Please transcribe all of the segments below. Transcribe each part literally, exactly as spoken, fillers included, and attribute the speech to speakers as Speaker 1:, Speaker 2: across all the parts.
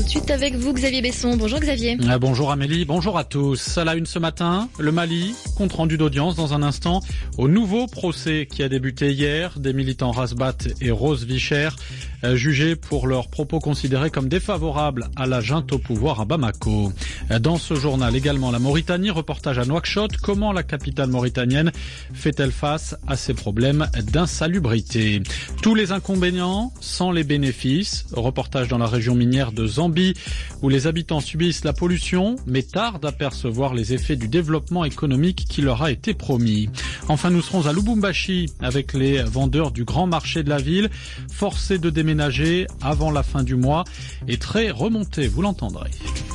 Speaker 1: de suite avec vous, Xavier Besson. Bonjour Xavier.
Speaker 2: Ah, bonjour Amélie, bonjour à tous. À la une ce matin, le Mali, compte rendu d'audience dans un instant au nouveau procès qui a débuté hier des militants Razbat et Rose Vicher, euh, jugés pour leurs propos considérés comme défavorables à la junte au pouvoir à Bamako. Dans ce journal également, la Mauritanie, reportage à Nouakchott, comment la capitale mauritanienne fait-elle face à ces problèmes d'insalubrité. Tous les inconvénients sans les bénéfices, reportage dans la région minière de Zambie où les habitants subissent la pollution mais tardent à percevoir les effets du développement économique qui leur a été promis. Enfin, nous serons à Lubumbashi avec les vendeurs du grand marché de la ville, forcés de déménager avant la fin du mois et très remontés, vous l'entendrez.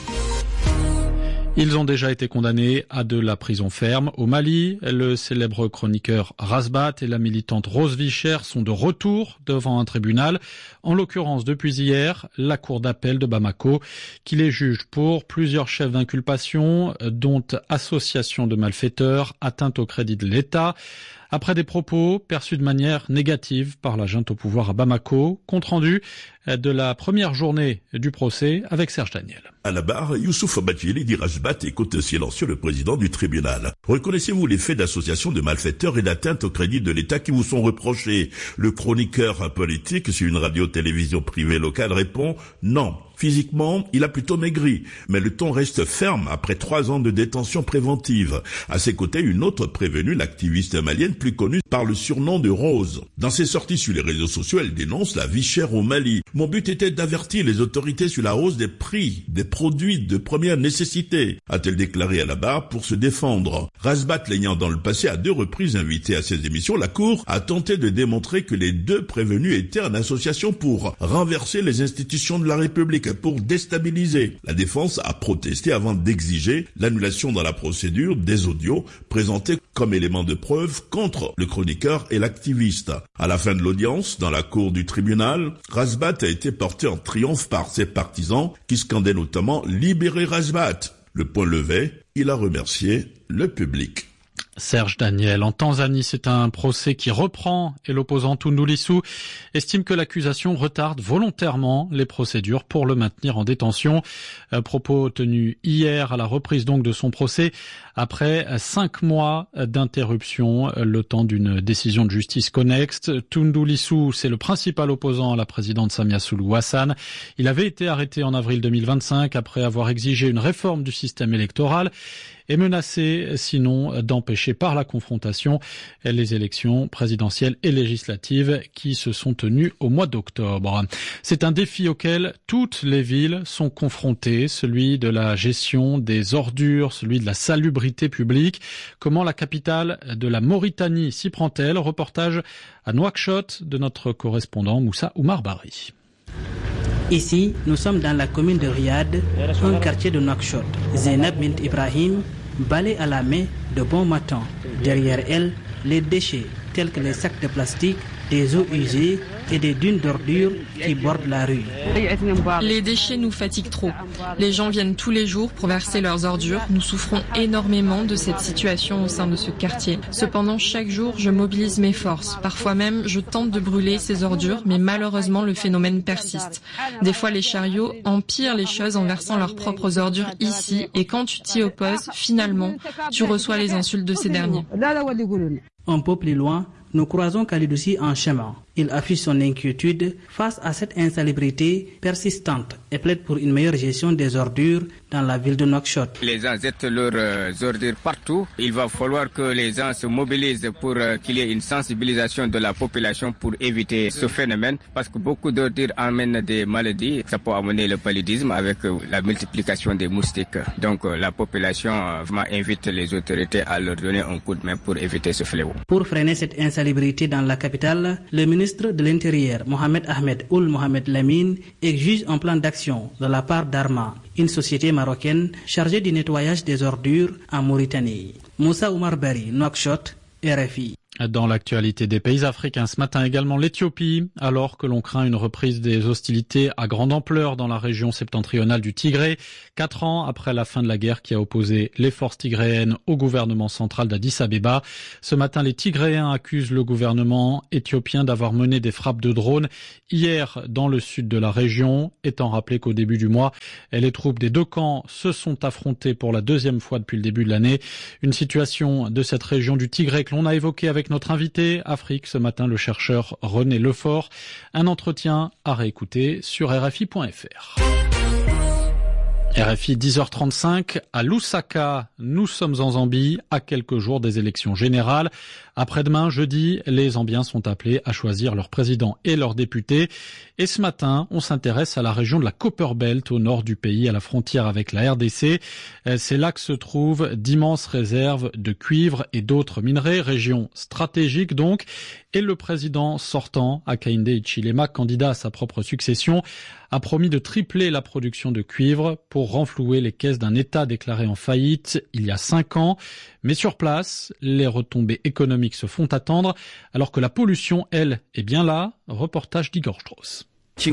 Speaker 2: Ils ont déjà été condamnés à de la prison ferme. Au Mali, le célèbre chroniqueur Razbat et la militante Rose Vicher sont de retour devant un tribunal. En l'occurrence, depuis hier, la cour d'appel de Bamako, qui les juge pour plusieurs chefs d'inculpation, dont association de malfaiteurs, atteinte au crédit de l'État. Après des propos perçus de manière négative par la junte au pouvoir à Bamako, compte rendu de la première journée du procès avec Serge Daniel.
Speaker 3: À la barre, Youssouf Badjili dit Razbat écoute silencieux le président du tribunal. Reconnaissez-vous les faits d'association de malfaiteurs et d'atteinte au crédit de l'État qui vous sont reprochés? Le chroniqueur politique sur une radio-télévision privée locale répond non. Physiquement, il a plutôt maigri, mais le ton reste ferme après trois ans de détention préventive. À ses côtés, une autre prévenue, l'activiste malienne plus connue par le surnom de Rose. Dans ses sorties sur les réseaux sociaux, elle dénonce la vie chère au Mali. Mon but était d'avertir les autorités sur la hausse des prix des produits de première nécessité, a-t-elle déclaré à la barre pour se défendre. Razbat l'ayant dans le passé à deux reprises invité à ses émissions, la Cour a tenté de démontrer que les deux prévenus étaient en association pour renverser les institutions de la République, pour déstabiliser. La défense a protesté avant d'exiger l'annulation dans la procédure des audios présentés comme éléments de preuve contre le chroniqueur et l'activiste. À la fin de l'audience, dans la cour du tribunal, Razbat a été porté en triomphe par ses partisans qui scandaient notamment « Libérez Razbat ». Le point levé, il a remercié le public.
Speaker 2: Serge Daniel. En Tanzanie, c'est un procès qui reprend et l'opposant Tundu Lissu estime que l'accusation retarde volontairement les procédures pour le maintenir en détention. Euh, propos tenus hier à la reprise donc de son procès après cinq mois d'interruption, le temps d'une décision de justice connexe. Tundu Lissu, c'est le principal opposant à la présidente Samia Suluhu Hassan. Il avait été arrêté en avril deux mille vingt-cinq après avoir exigé une réforme du système électoral et menacé sinon d'empêcher par la confrontation les élections présidentielles et législatives qui se sont tenues au mois d'octobre. C'est un défi auquel toutes les villes sont confrontées, celui de la gestion des ordures, celui de la salubrité publique. Comment la capitale de la Mauritanie s'y prend-elle? Reportage à Nouakchott de notre correspondant Moussa Oumar Bari.
Speaker 4: Ici, nous sommes dans la commune de Riyad, un quartier de Nouakchott. Zainab Bint Ibrahim balaye à la main de bon matin. Derrière elle, les déchets tels que les sacs de plastique, des eaux usées et des dunes d'ordures qui bordent la rue.
Speaker 5: Les déchets nous fatiguent trop. Les gens viennent tous les jours pour verser leurs ordures. Nous souffrons énormément de cette situation au sein de ce quartier. Cependant, chaque jour, je mobilise mes forces. Parfois même, je tente de brûler ces ordures, mais malheureusement, le phénomène persiste. Des fois, les chariots empirent les choses en versant leurs propres ordures ici, et quand tu t'y opposes, finalement, tu reçois les insultes de ces derniers.
Speaker 4: Un peu plus loin, nous croisons Khalidouci en chemin. Il affiche son inquiétude face à cette insalubrité persistante et plaide pour une meilleure gestion des ordures dans la ville de Nouakchott.
Speaker 6: Les gens jettent leurs euh, ordures partout. Il va falloir que les gens se mobilisent pour euh, qu'il y ait une sensibilisation de la population pour éviter ce phénomène, parce que beaucoup d'ordures amènent des maladies. Ça peut amener le paludisme avec euh, la multiplication des moustiques. Donc euh, la population euh, vraiment invite les autorités à leur donner un coup de main pour éviter ce fléau.
Speaker 4: Pour freiner cette insalubrité dans la capitale, le ministre de l'Intérieur, Mohamed Ahmed Ould Mohamed Lamine, exige un plan d'action de la part d'Arma, une société marocaine chargée du nettoyage des ordures en Mauritanie. Moussa Oumar Bari, Nouakchott, R F I.
Speaker 2: Dans l'actualité des pays africains, ce matin également l'Éthiopie, alors que l'on craint une reprise des hostilités à grande ampleur dans la région septentrionale du Tigré, quatre ans après la fin de la guerre qui a opposé les forces tigréennes au gouvernement central d'Addis Abeba. Ce matin, les Tigréens accusent le gouvernement éthiopien d'avoir mené des frappes de drones hier dans le sud de la région, étant rappelé qu'au début du mois, les troupes des deux camps se sont affrontées pour la deuxième fois depuis le début de l'année. Une situation de cette région du Tigré que l'on a évoquée avec notre invité Afrique ce matin, le chercheur René Lefort. Un entretien à réécouter sur R F I point F R. R F I dix heures trente-cinq à Lusaka. Nous sommes en Zambie à quelques jours des élections générales. Après-demain, jeudi, les Zambiens sont appelés à choisir leur président et leurs députés. Et ce matin, on s'intéresse à la région de la Copperbelt au nord du pays, à la frontière avec la R D C. C'est là que se trouvent d'immenses réserves de cuivre et d'autres minerais, région stratégique donc. Et le président sortant, Hakainde Hichilema, candidat à sa propre succession, a promis de tripler la production de cuivre pour renflouer les caisses d'un État déclaré en faillite il y a cinq ans. Mais sur place, les retombées économiques se font attendre, alors que la pollution, elle, est bien là. Reportage d'Igor Strauss.
Speaker 7: C'est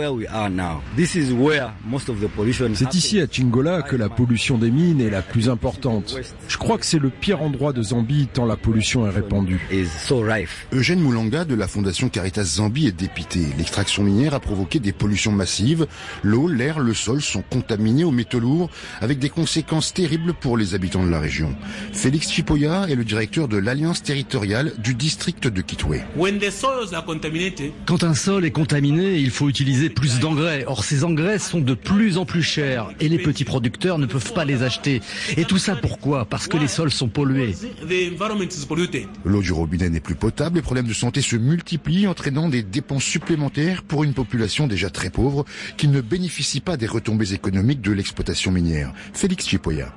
Speaker 7: ici à Chingola que la pollution des mines est la plus importante. Je crois que c'est le pire endroit de Zambie tant la pollution est répandue.
Speaker 8: Eugène Moulanga de la Fondation Caritas Zambie est dépité. L'extraction minière a provoqué des pollutions massives. L'eau, l'air, le sol sont contaminés aux métaux lourds avec des conséquences terribles pour les habitants de la région. Félix Chipoya est le directeur de l'Alliance territoriale du district de Kitwe.
Speaker 9: Quand un sol est contaminé, il faut utiliser plus d'engrais. Or, ces engrais sont de plus en plus chers et les petits producteurs ne peuvent pas les acheter. Et tout ça pourquoi ? Parce que les sols sont pollués.
Speaker 8: L'eau du robinet n'est plus potable, les problèmes de santé se multiplient, entraînant des dépenses supplémentaires pour une population déjà très pauvre qui ne bénéficie pas des retombées économiques de l'exploitation minière. Félix Chipoya.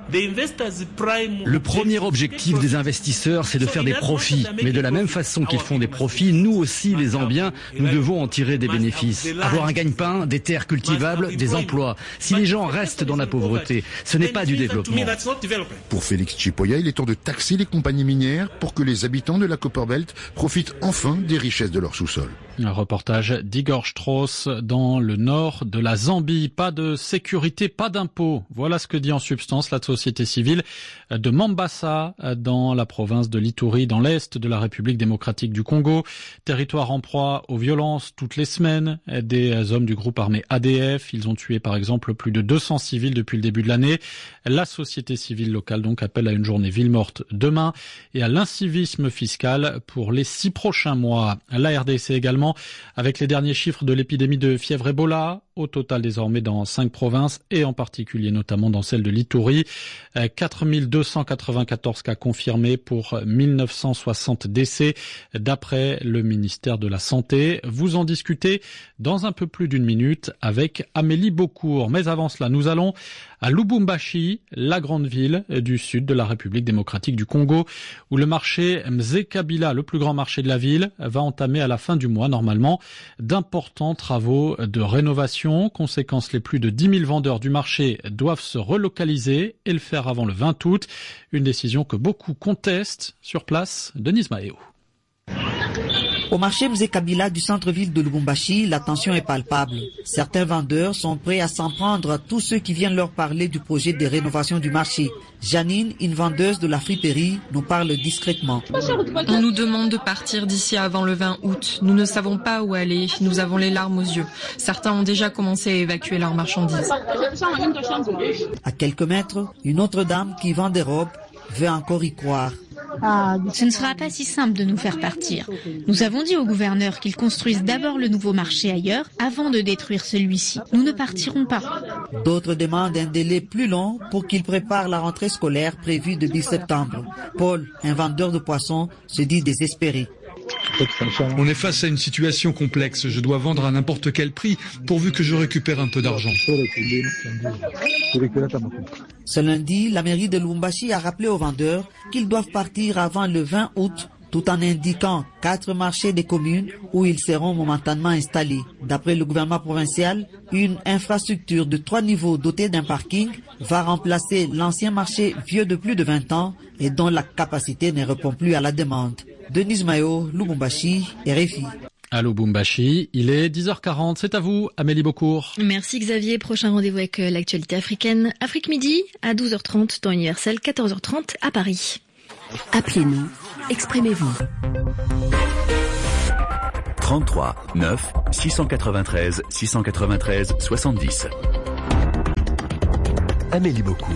Speaker 9: Le premier objectif des investisseurs, c'est de faire des profits. Mais de la même façon qu'ils font des profits, nous aussi, les Zambiens, nous devons en tirer des bénéfices. Avoir un gagne-pain, des terres cultivables, des emplois. Si les gens restent dans la pauvreté, ce n'est pas du développement.
Speaker 8: Pour Félix Chipoya, il est temps de taxer les compagnies minières pour que les habitants de la Copperbelt profitent enfin des richesses de leur sous-sol.
Speaker 2: Un reportage d'Igor Strauss dans le nord de la Zambie. Pas de sécurité, pas d'impôts. Voilà ce que dit en substance la société civile de Mambasa dans la province de l'Ituri, dans l'est de la République démocratique du Congo. Territoire en proie aux violences toutes les semaines. Des hommes du groupe armé A D F. Ils ont tué par exemple plus de deux cents civils depuis le début de l'année. La société civile locale donc appelle à une journée ville morte demain et à l'incivisme fiscal pour les six prochains mois. La R D C également avec les derniers chiffres de l'épidémie de fièvre Ebola, au total désormais dans cinq provinces et en particulier notamment dans celle de l'Ituri. quatre mille deux cent quatre-vingt-quatorze cas confirmés pour mille neuf cent soixante décès d'après le ministère de la Santé. Vous en discutez dans un peu plus d'une minute avec Amélie Beaucourt. Mais avant cela, nous allons à Lubumbashi, la grande ville du sud de la République démocratique du Congo, où le marché Mzee Kabila, le plus grand marché de la ville, va entamer à la fin du mois normalement d'importants travaux de rénovation. Conséquence, les plus de dix mille vendeurs du marché doivent se relocaliser et le faire avant le vingt août. Une décision que beaucoup contestent. Sur place, Denise Maheo.
Speaker 10: Au marché Mzee Kabila du centre-ville de Lubumbashi, la tension est palpable. Certains vendeurs sont prêts à s'en prendre à tous ceux qui viennent leur parler du projet de rénovation du marché. Janine, une vendeuse de la friperie, nous parle discrètement.
Speaker 5: On nous demande de partir d'ici avant le vingt août. Nous ne savons pas où aller. Nous avons les larmes aux yeux. Certains ont déjà commencé à évacuer leurs marchandises.
Speaker 10: À quelques mètres, une autre dame qui vend des robes veut encore y croire.
Speaker 1: Ce ne sera pas si simple de nous faire partir. Nous avons dit au gouverneur qu'il construise d'abord le nouveau marché ailleurs avant de détruire celui-ci. Nous ne partirons pas.
Speaker 10: D'autres demandent un délai plus long pour qu'ils préparent la rentrée scolaire prévue début septembre. Paul, un vendeur de poissons, se dit désespéré.
Speaker 11: On est face à une situation complexe. Je dois vendre à n'importe quel prix pourvu que je récupère un peu d'argent.
Speaker 10: Ce lundi, la mairie de Lubumbashi a rappelé aux vendeurs qu'ils doivent partir avant le vingt août, tout en indiquant quatre marchés des communes où ils seront momentanément installés. D'après le gouvernement provincial, une infrastructure de trois niveaux dotée d'un parking va remplacer l'ancien marché vieux de plus de vingt ans et dont la capacité ne répond plus à la demande. Denise Mayo, Lubumbashi, R F I.
Speaker 2: À Lubumbashi, il est dix heures quarante, c'est à vous, Amélie Beaucourt.
Speaker 1: Merci Xavier, prochain rendez-vous avec l'actualité africaine. Afrique Midi, à douze heures trente, temps universel, quatorze heures trente à Paris.
Speaker 12: Appelez-nous, exprimez-vous. trente-trois neuf six cent quatre-vingt-treize six cent quatre-vingt-treize soixante-dix. Amélie Beaucourt.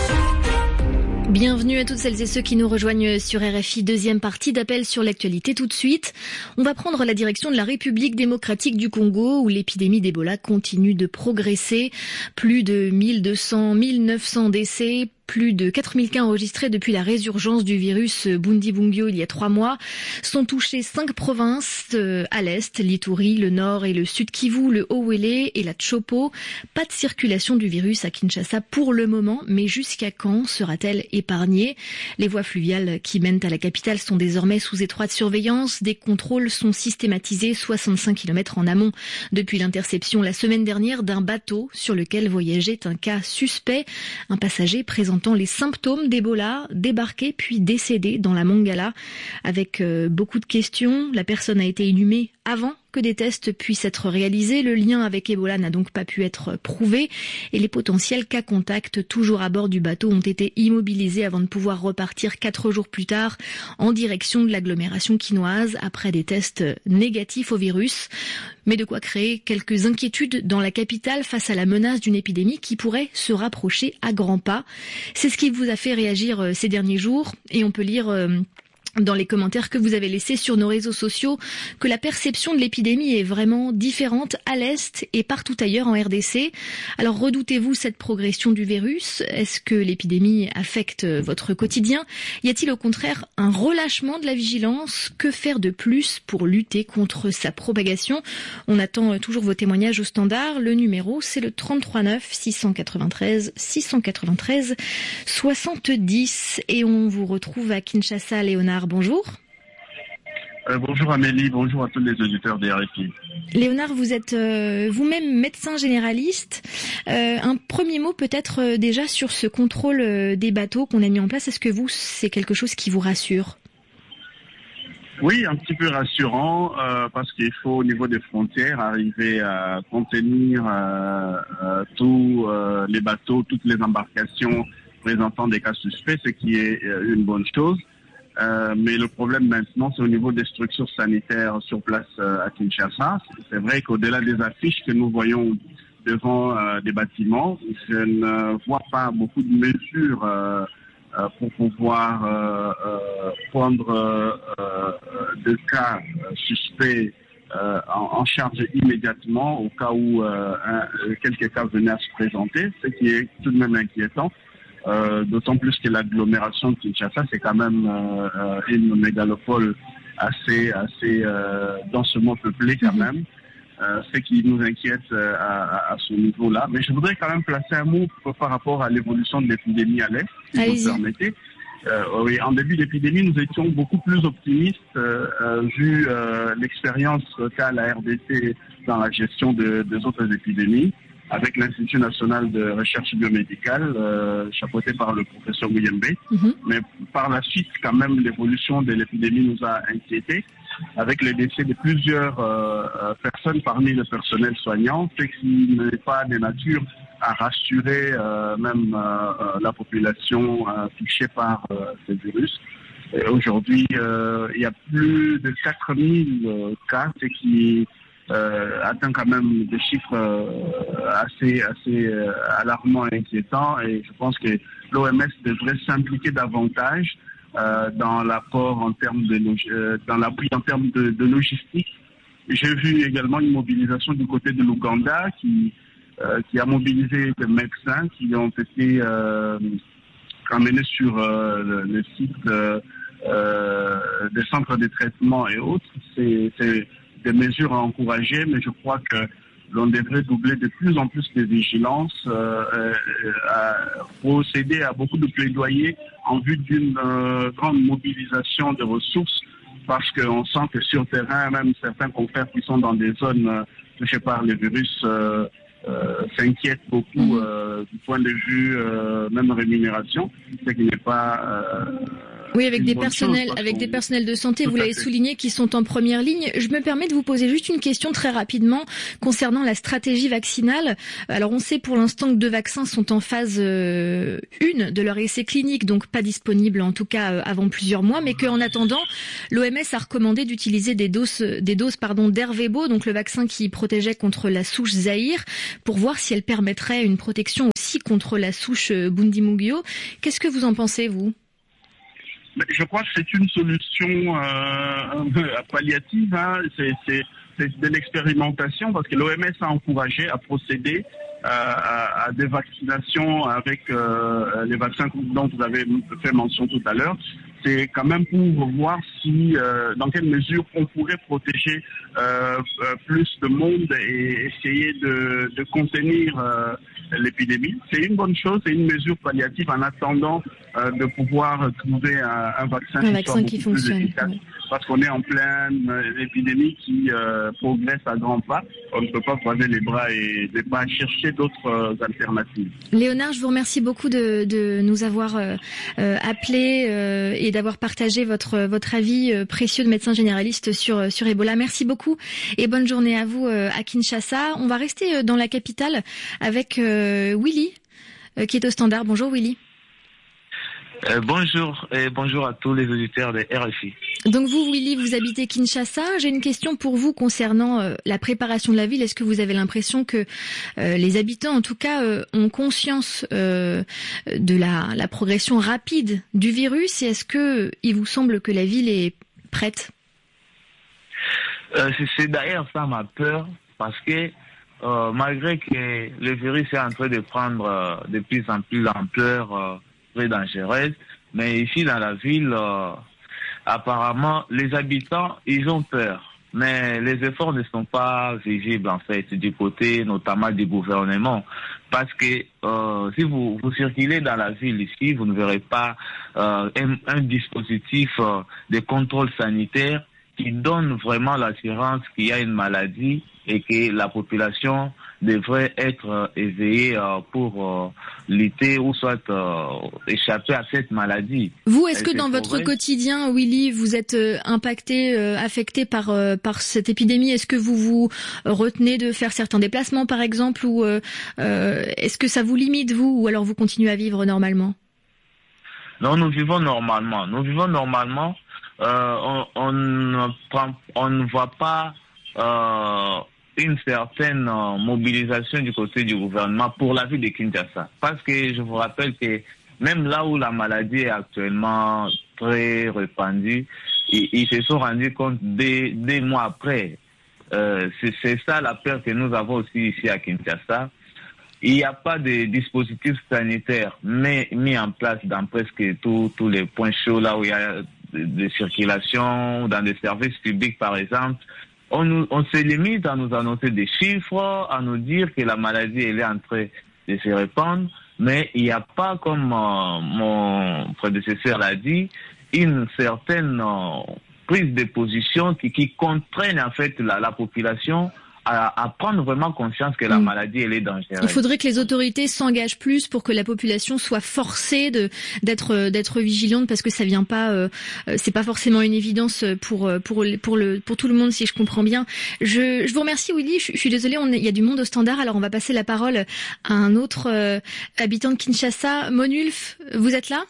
Speaker 1: Bienvenue à toutes celles et ceux qui nous rejoignent sur R F I, deuxième partie d'appel sur l'actualité tout de suite. On va prendre la direction de la République démocratique du Congo où l'épidémie d'Ebola continue de progresser. Plus de mille deux cents, mille neuf cents décès. Plus de quatre mille cas enregistrés depuis la résurgence du virus Bundibugyo il y a trois mois. Sont touchées cinq provinces euh, à l'est, l'Ituri, le nord et le sud Kivu, le Haut-Uélé et la Tshopo. Pas de circulation du virus à Kinshasa pour le moment, mais jusqu'à quand sera-t-elle épargnée? Les voies fluviales qui mènent à la capitale sont désormais sous étroite surveillance. Des contrôles sont systématisés soixante-cinq kilomètres en amont depuis l'interception la semaine dernière d'un bateau sur lequel voyageait un cas suspect, un passager présentant les symptômes d'Ebola, débarqué puis décédé dans la Mongala. Avec euh, beaucoup de questions, la personne a été inhumée avant que des tests puissent être réalisés. Le lien avec Ebola n'a donc pas pu être prouvé et les potentiels cas contacts toujours à bord du bateau ont été immobilisés avant de pouvoir repartir quatre jours plus tard en direction de l'agglomération quinoise après des tests négatifs au virus. Mais de quoi créer quelques inquiétudes dans la capitale face à la menace d'une épidémie qui pourrait se rapprocher à grands pas. C'est ce qui vous a fait réagir ces derniers jours et on peut lire dans les commentaires que vous avez laissés sur nos réseaux sociaux que la perception de l'épidémie est vraiment différente à l'Est et partout ailleurs en R D C. Alors redoutez-vous cette progression du virus? Est-ce que l'épidémie affecte votre quotidien? Y a-t-il au contraire un relâchement de la vigilance? Que faire de plus pour lutter contre sa propagation? On attend toujours vos témoignages au standard. Le numéro, c'est le trente-trois neuf six cent quatre-vingt-treize six cent quatre-vingt-treize soixante-dix. Et on vous retrouve à Kinshasa, Léonard. Bonjour.
Speaker 13: Euh, bonjour Amélie, bonjour à tous les auditeurs des R F I.
Speaker 1: Léonard, vous êtes euh, vous-même médecin généraliste. Euh, un premier mot peut-être euh, déjà sur ce contrôle euh, des bateaux qu'on a mis en place. Est-ce que vous, c'est quelque chose qui vous rassure?
Speaker 13: Oui, un petit peu rassurant euh, parce qu'il faut au niveau des frontières arriver à contenir euh, euh, tous euh, les bateaux, toutes les embarcations présentant des cas suspects, ce qui est euh, une bonne chose. Euh, mais le problème maintenant, c'est au niveau des structures sanitaires sur place euh, à Kinshasa. C'est vrai qu'au-delà des affiches que nous voyons devant euh, des bâtiments, je ne vois pas beaucoup de mesures euh, euh, pour pouvoir euh, euh, prendre euh, euh, des cas euh, suspects euh, en, en charge immédiatement au cas où euh, un, quelques cas venaient à se présenter, ce qui est tout de même inquiétant. Euh, d'autant plus que l'agglomération de Kinshasa, c'est quand même euh, euh, une mégalopole assez, assez euh, densément peuplée quand même, euh, ce qui nous inquiète euh, à, à ce niveau-là. Mais je voudrais quand même placer un mot par rapport à l'évolution de l'épidémie à l'Est, si vous me permettez. Euh, oui, en début d'épidémie, nous étions beaucoup plus optimistes euh, euh, vu euh, l'expérience qu'a la R D C dans la gestion de, des autres épidémies, avec l'Institut national de recherche biomédicale, euh, chapeauté par le professeur Muyembe. Mm-hmm. Mais par la suite, quand même, l'évolution de l'épidémie nous a inquiétés, avec le décès de plusieurs euh, personnes parmi le personnel soignant, ce qui n'est pas de nature à rassurer euh, même euh, la population euh, touchée par euh, ce virus. Et aujourd'hui, euh, il y a plus de quatre mille euh, cas, ce qui Euh, atteint quand même des chiffres euh, assez assez euh, alarmants et inquiétants, et je pense que l'O M S devrait s'impliquer davantage euh, dans l'apport en termes de euh, dans l'appui en termes de, de logistique. J'ai vu également une mobilisation du côté de l'Ouganda qui euh, qui a mobilisé des médecins qui ont été euh, emmenés sur euh, le, le site euh, euh, des centres de traitement et autres. C'est, c'est des mesures à encourager, mais je crois que l'on devrait doubler de plus en plus de vigilance, euh, euh, à procéder à beaucoup de plaidoyers en vue d'une euh, grande mobilisation de ressources, parce qu'on sent que sur terrain, même certains confrères qui sont dans des zones euh, touchées par le virus euh, euh, s'inquiètent beaucoup euh, du point de vue euh, même rémunération, ce qui n'est pas euh,
Speaker 1: Oui, avec des personnels, avec des personnels de santé, vous l'avez souligné, qui sont en première ligne. Je me permets de vous poser juste une question très rapidement concernant la stratégie vaccinale. Alors, on sait pour l'instant que deux vaccins sont en phase euh, une de leur essai clinique, donc pas disponibles en tout cas euh, avant plusieurs mois, mais qu'en attendant, l'O M S a recommandé d'utiliser des doses, des doses pardon, d'Ervebo, donc le vaccin qui protégeait contre la souche Zaïre, pour voir si elle permettrait une protection aussi contre la souche Bundibugyo. Qu'est-ce que vous en pensez, vous ?
Speaker 13: Je crois que c'est une solution euh, un peu palliative, hein. c'est, c'est, c'est de l'expérimentation parce que l'O M S a encouragé à procéder euh, à, à des vaccinations avec euh, les vaccins dont vous avez fait mention tout à l'heure. C'est quand même pour voir si, euh, dans quelle mesure on pourrait protéger euh, euh, plus de monde et essayer de, de contenir euh, l'épidémie. C'est une bonne chose, c'est une mesure palliative en attendant euh, de pouvoir trouver un, un vaccin,
Speaker 1: un
Speaker 13: qui,
Speaker 1: vaccin
Speaker 13: soit
Speaker 1: qui
Speaker 13: beaucoup
Speaker 1: fonctionne.
Speaker 13: plus efficace.
Speaker 1: Oui.
Speaker 13: Parce qu'on est en pleine épidémie qui euh, progresse à grands pas. On ne peut pas croiser les bras et ne pas chercher d'autres euh, alternatives.
Speaker 1: Léonard, je vous remercie beaucoup de, de nous avoir euh, appelé euh, et d'avoir partagé votre, votre avis euh, précieux de médecin généraliste sur, sur Ebola. Merci beaucoup et bonne journée à vous euh, à Kinshasa. On va rester dans la capitale avec euh, Willy euh, qui est au standard. Bonjour Willy.
Speaker 14: Euh, bonjour et bonjour à tous les auditeurs de R F I.
Speaker 1: Donc vous, Willy, vous habitez Kinshasa. J'ai une question pour vous concernant euh, la préparation de la ville. Est-ce que vous avez l'impression que euh, les habitants, en tout cas, euh, ont conscience euh, de la, la progression rapide du virus et est-ce que il vous semble que la ville est prête ?
Speaker 14: euh, c'est, c'est d'ailleurs ça ma peur parce que euh, malgré que le virus est en train de prendre euh, de plus en plus d'ampleur, euh, très dangereuse, mais ici dans la ville, euh, apparemment, les habitants, ils ont peur. Mais les efforts ne sont pas visibles, en fait, du côté notamment du gouvernement. Parce que euh, si vous, vous circulez dans la ville ici, vous ne verrez pas euh, un, un dispositif euh, de contrôle sanitaire qui donne vraiment l'assurance qu'il y a une maladie et que la population devrait être euh, éveillée euh, pour euh, lutter ou soit euh, échapper à cette maladie.
Speaker 1: Vous, est-ce que
Speaker 14: Et
Speaker 1: dans votre
Speaker 14: vrai.
Speaker 1: quotidien, Willy, vous êtes euh, impacté, euh, affecté par euh, par cette épidémie ? Est-ce que vous vous retenez de faire certains déplacements, par exemple, ou euh, euh, est-ce que ça vous limite, vous, ou alors vous continuez à vivre normalement ?
Speaker 14: Non, nous vivons normalement. Nous vivons normalement. Euh, on, on, ne prend, on ne voit pas euh, une certaine euh, mobilisation du côté du gouvernement pour la ville de Kinshasa. Parce que je vous rappelle que même là où la maladie est actuellement très répandue, ils, ils se sont rendus compte des, des mois après. Euh, c'est, c'est ça la peur que nous avons aussi ici à Kinshasa. Il n'y a pas de dispositif sanitaire mais mis en place dans presque tous tous les points chauds là où il y a de, de circulation, dans des services publics par exemple. On, nous, on se limite à nous annoncer des chiffres, à nous dire que la maladie elle est en train de se répandre, mais il n'y a pas, comme euh, mon prédécesseur l'a dit, une certaine euh, prise de position qui, qui contraigne en fait la, la population à, à prendre vraiment conscience que la mmh. maladie elle est dangereuse.
Speaker 1: Il faudrait que les autorités s'engagent plus pour que la population soit forcée de d'être d'être vigilante parce que ça vient pas euh, c'est pas forcément une évidence pour pour pour le pour tout le monde si je comprends bien. Je je vous remercie Willy, je, je suis désolée, on il y a du monde au standard, alors on va passer la parole à un autre euh, habitant de Kinshasa. Monulf, vous êtes là ?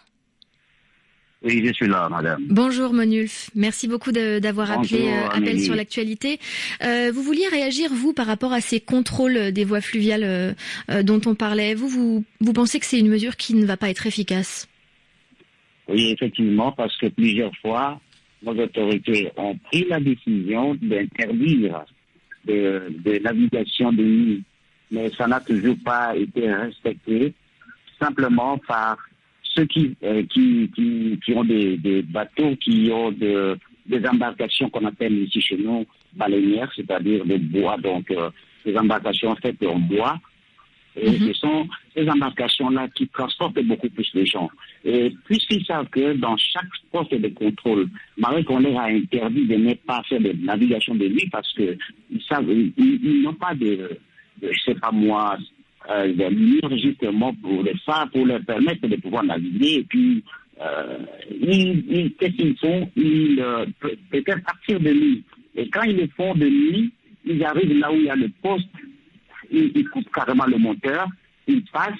Speaker 15: Oui, je suis là, madame.
Speaker 1: Bonjour Monulf, merci beaucoup de, d'avoir appelé euh, Appel sur l'actualité. Euh, vous vouliez réagir, vous, par rapport à ces contrôles des voies fluviales euh, euh, dont on parlait. Vous, vous, vous pensez que c'est une mesure qui ne va pas être efficace ?
Speaker 15: Oui, effectivement, parce que plusieurs fois, nos autorités ont pris la décision d'interdire de, de navigation de nuit, mais ça n'a toujours pas été respecté, simplement par ceux qui, euh, qui, qui, qui ont des, des bateaux, qui ont de, des embarcations qu'on appelle ici chez nous baleinières, c'est-à-dire de bois, donc euh, des embarcations faites en bois. Et mm-hmm. ce sont ces embarcations-là qui transportent beaucoup plus de gens. Et puisqu'ils savent que dans chaque poste de contrôle, malgré qu'on leur a interdit de ne pas faire de navigation de nuit, parce que ils savent, ils, ils n'ont pas de, de, je sais pas moi, Euh, des murs justement pour les femmes, pour leur permettre de pouvoir naviguer et puis euh, ils, ils, qu'est-ce qu'ils font? Ils euh, peut-être partir de nuit. Et quand ils le font de nuit, ils arrivent là où il y a le poste, ils, ils coupent carrément le moteur, ils passent,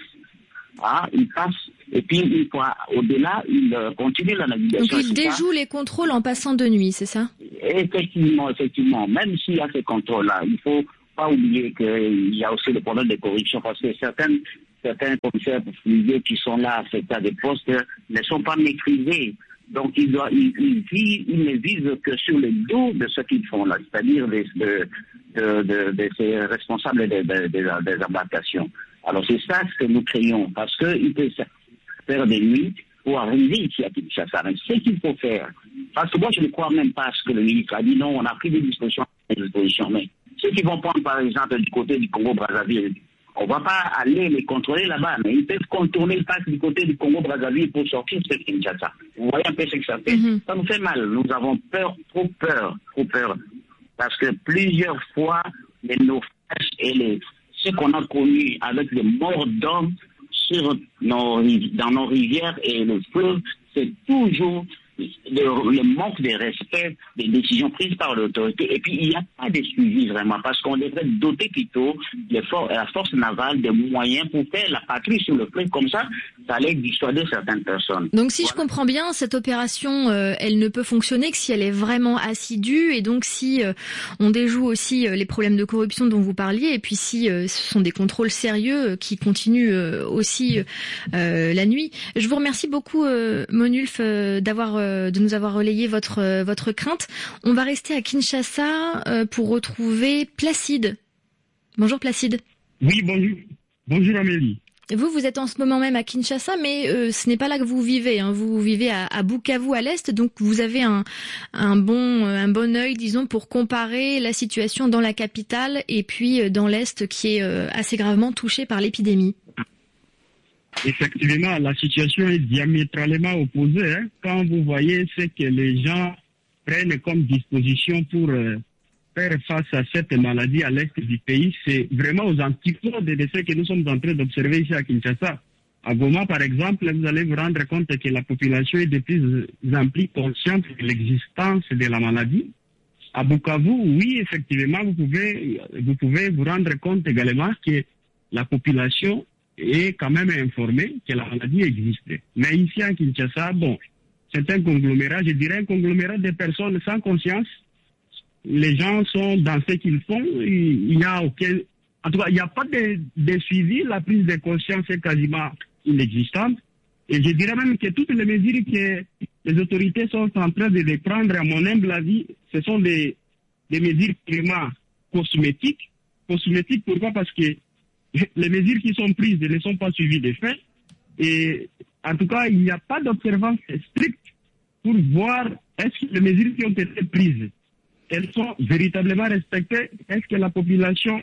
Speaker 15: ah, ils passent, et puis une fois au-delà, ils euh, continuent la navigation.
Speaker 1: Donc ils déjouent les contrôles en passant de nuit, c'est ça?
Speaker 15: Effectivement, effectivement. Même s'il y a ces contrôles-là, il faut pas oublier qu'il y a aussi le problème de corruption, parce que certains, certains commissaires fluviaux qui sont là à cet état de poste ne sont pas maîtrisés. Donc ils, doivent, ils, ils, ils, ils ne visent que sur le dos de ce qu'ils font là, c'est-à-dire de, de, de, de, de ces responsables des, des, des embarcations. Alors c'est ça ce que nous craignons, parce qu'ils peuvent faire des nuits pour arriver ici à Kinshasa. Mais ce qu'il faut faire, parce que moi je ne crois même pas à ce que le ministre a dit, non, on a pris des dispositions, des dispositions, mais ceux qui vont prendre par exemple du côté du Congo-Brazzaville, on ne va pas aller les contrôler là-bas, mais ils peuvent contourner le pass du côté du Congo-Brazzaville pour sortir de Kinshasa. Vous voyez un peu ce que ça fait. Mm-hmm. Ça nous fait mal. Nous avons peur, trop peur, trop peur. Parce que plusieurs fois, les naufrages et les, ce qu'on a connu avec les morts d'hommes sur nos, dans nos rivières et le fleuve, c'est toujours le, le manque de respect des décisions prises par l'autorité. Et puis, il n'y a pas de suivi vraiment, parce qu'on devrait doter plutôt les for- la force navale de moyens pour faire la patrouille sur le fleuve. Comme ça, ça allait dissuader certaines personnes.
Speaker 1: Donc, si
Speaker 15: voilà.
Speaker 1: je comprends bien, cette opération, euh, elle ne peut fonctionner que si elle est vraiment assidue, et donc si euh, on déjoue aussi euh, les problèmes de corruption dont vous parliez, et puis si euh, ce sont des contrôles sérieux euh, qui continuent euh, aussi euh, la nuit. Je vous remercie beaucoup, euh, Monulf, euh, d'avoir euh, de nous avoir relayé votre euh, votre crainte. On va rester à Kinshasa euh, pour retrouver Placide. Bonjour Placide.
Speaker 16: Oui, bonjour. Bonjour Amélie.
Speaker 1: Vous, vous êtes en ce moment même à Kinshasa, mais euh, ce n'est pas là que vous vivez. Hein. Vous vivez à, à Bukavu, à l'est, donc vous avez un, un bon un bon œil, disons, pour comparer la situation dans la capitale et puis dans l'est, qui est euh, assez gravement touché par l'épidémie.
Speaker 16: Effectivement, la situation est diamétralement opposée. Hein. Quand vous voyez ce que les gens prennent comme disposition pour euh, faire face à cette maladie à l'est du pays, c'est vraiment aux antipodes de ce que nous sommes en train d'observer ici à Kinshasa. À Goma, par exemple, vous allez vous rendre compte que la population est de plus en plus consciente de l'existence de la maladie. À Bukavu, oui, effectivement, vous pouvez, vous pouvez vous rendre compte également que la population est quand même informée que la maladie existait. Mais ici à Kinshasa, bon, c'est un conglomérat, je dirais un conglomérat de personnes sans conscience. Les gens sont dans ce qu'ils font, il n'y a aucun... En tout cas, il n'y a pas de, de suivi, la prise de conscience est quasiment inexistante. Et je dirais même que toutes les mesures que les autorités sont en train de prendre, à mon humble avis, ce sont des, des mesures purement cosmétiques. Cosmétiques, pourquoi? Parce que les mesures qui sont prises ne sont pas suivies des faits. Et en tout cas, il n'y a pas d'observance stricte pour voir est-ce que les mesures qui ont été prises, elles sont véritablement respectées. Est-ce que la population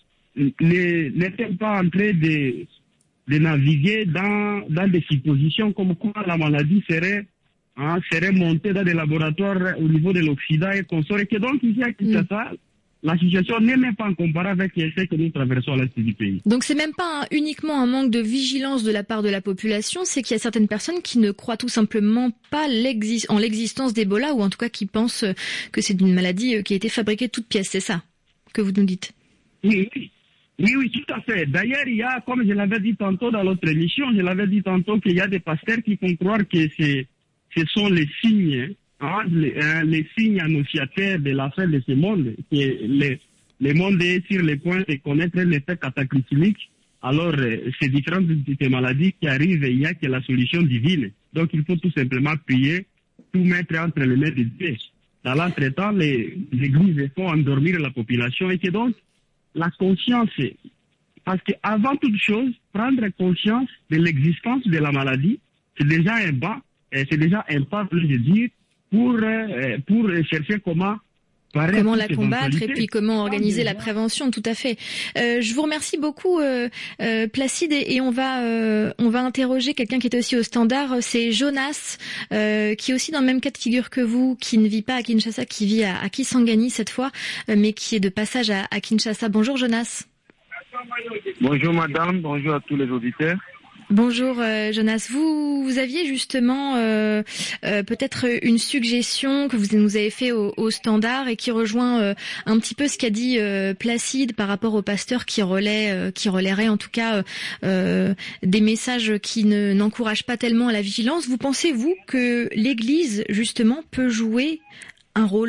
Speaker 16: n'est-elle pas en train de, de naviguer dans, dans des suppositions comme quoi la maladie serait, hein, serait montée dans des laboratoires au niveau de l'Occident et qu'on saurait que donc ici à Kinshasa, mm. la situation n'est même pas comparée avec ce que nous traversons à l'est du pays.
Speaker 1: Donc c'est même pas un, uniquement un manque de vigilance de la part de la population, c'est qu'il y a certaines personnes qui ne croient tout simplement pas l'exi- en l'existence d'Ebola, ou en tout cas qui pensent que c'est une maladie qui a été fabriquée de toutes pièces. C'est ça que vous nous dites?
Speaker 16: Oui, oui. Oui, oui, tout à fait. D'ailleurs, il y a, comme je l'avais dit tantôt dans l'autre émission, je l'avais dit tantôt qu'il y a des pasteurs qui font croire que c'est, ce sont les signes, hein, les, hein, les signes annonciateurs de la fin de ce monde, que les, le monde est sur le point de connaître l'effet cataclysmique. Alors, euh, ces différentes ces maladies qui arrivent, il n'y a que la solution divine. Donc, il faut tout simplement prier, tout mettre entre les mains de Dieu. Dans l'entretemps, les, les églises font endormir la population et que donc, la conscience, parce qu'avant toute chose, prendre conscience de l'existence de la maladie, c'est déjà un pas, c'est déjà un pas, je veux dire, pour, pour chercher comment
Speaker 1: Comment la combattre et puis comment organiser la prévention, tout à fait. Euh, je vous remercie beaucoup, euh, euh, Placide, et, et on va euh, on va interroger quelqu'un qui était aussi au standard. C'est Jonas, euh, qui est aussi dans le même cas de figure que vous, qui ne vit pas à Kinshasa, qui vit à, à Kisangani cette fois, euh, mais qui est de passage à, à Kinshasa. Bonjour Jonas.
Speaker 17: Bonjour madame, bonjour à tous les auditeurs.
Speaker 1: Bonjour euh, Jonas, vous, vous aviez justement euh, euh, peut-être une suggestion que vous nous avez fait au, au Standard et qui rejoint euh, un petit peu ce qu'a dit euh, Placide par rapport aux pasteurs qui relaient, euh, qui relaieraient en tout cas euh, des messages qui ne, n'encouragent pas tellement à la vigilance. Vous pensez, vous, que l'Église justement peut jouer un rôle ?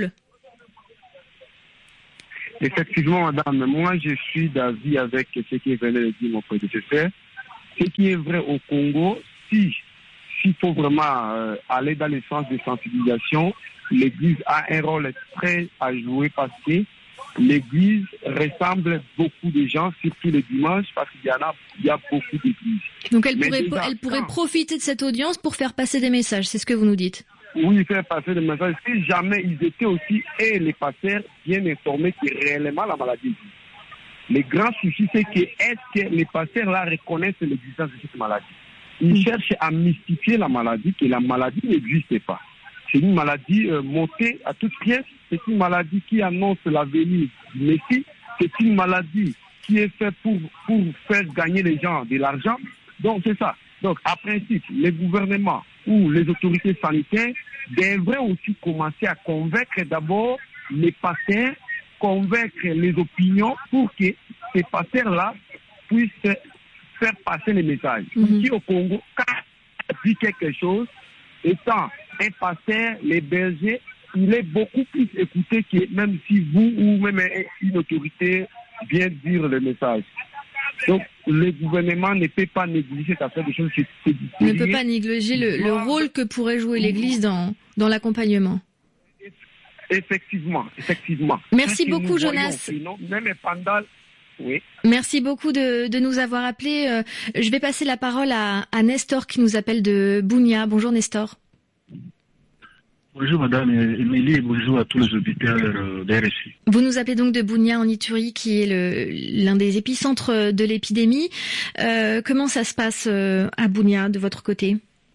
Speaker 17: Effectivement, madame, moi je suis d'avis avec ce qui venait de dire mon prédécesseur. Ce qui est vrai au Congo, si s'il faut vraiment euh, aller dans le sens de sensibilisation, l'Église a un rôle très à jouer parce que l'Église ressemble beaucoup de gens, surtout les dimanches, parce qu'il y en a, il y a beaucoup d'églises.
Speaker 1: Donc elle
Speaker 17: Mais
Speaker 1: pourrait,
Speaker 17: déjà,
Speaker 1: elle pourrait
Speaker 17: quand...
Speaker 1: profiter de cette audience pour faire passer des messages, c'est ce que vous nous dites.
Speaker 17: Oui, faire passer des messages. Si jamais ils étaient aussi, et les pasteurs, bien informés que réellement la maladie existe. Le grand souci, c'est que est-ce que les pasteurs là reconnaissent l'existence de cette maladie? Ils mmh. cherchent à mystifier la maladie, que la maladie n'existe pas. C'est une maladie euh, montée à toutes pièces. C'est une maladie qui annonce la venue du Messie. C'est une maladie qui est faite pour, pour faire gagner les gens de l'argent. Donc c'est ça. Donc à principe, les gouvernements ou les autorités sanitaires devraient aussi commencer à convaincre d'abord les pasteurs, convaincre les opinions pour que ces pasteurs-là puissent faire passer les messages. Mm-hmm. Ici au Congo, quand on dit quelque chose, étant un pasteur, les bergers, il est beaucoup plus écouté que même si vous ou même une autorité vient dire le message. Donc, le gouvernement ne peut pas négliger cette affaire de choses.
Speaker 1: On ne peut pas négliger le, le rôle que pourrait jouer l'Église dans, dans l'accompagnement.
Speaker 17: Effectivement, effectivement.
Speaker 1: Merci beaucoup, Jonas.
Speaker 17: Sinon, même pendant... Oui.
Speaker 1: Merci beaucoup de, de nous avoir appelés. Euh, je vais passer la parole à, à Nestor qui nous appelle de Bunia. Bonjour Nestor.
Speaker 18: Bonjour Madame Émilie et bonjour à tous les auditeurs euh, d'R F I.
Speaker 1: Vous nous appelez donc de Bunia en Ituri qui est le, l'un des épicentres de l'épidémie. Euh, comment ça se passe euh, à Bunia de votre côté ?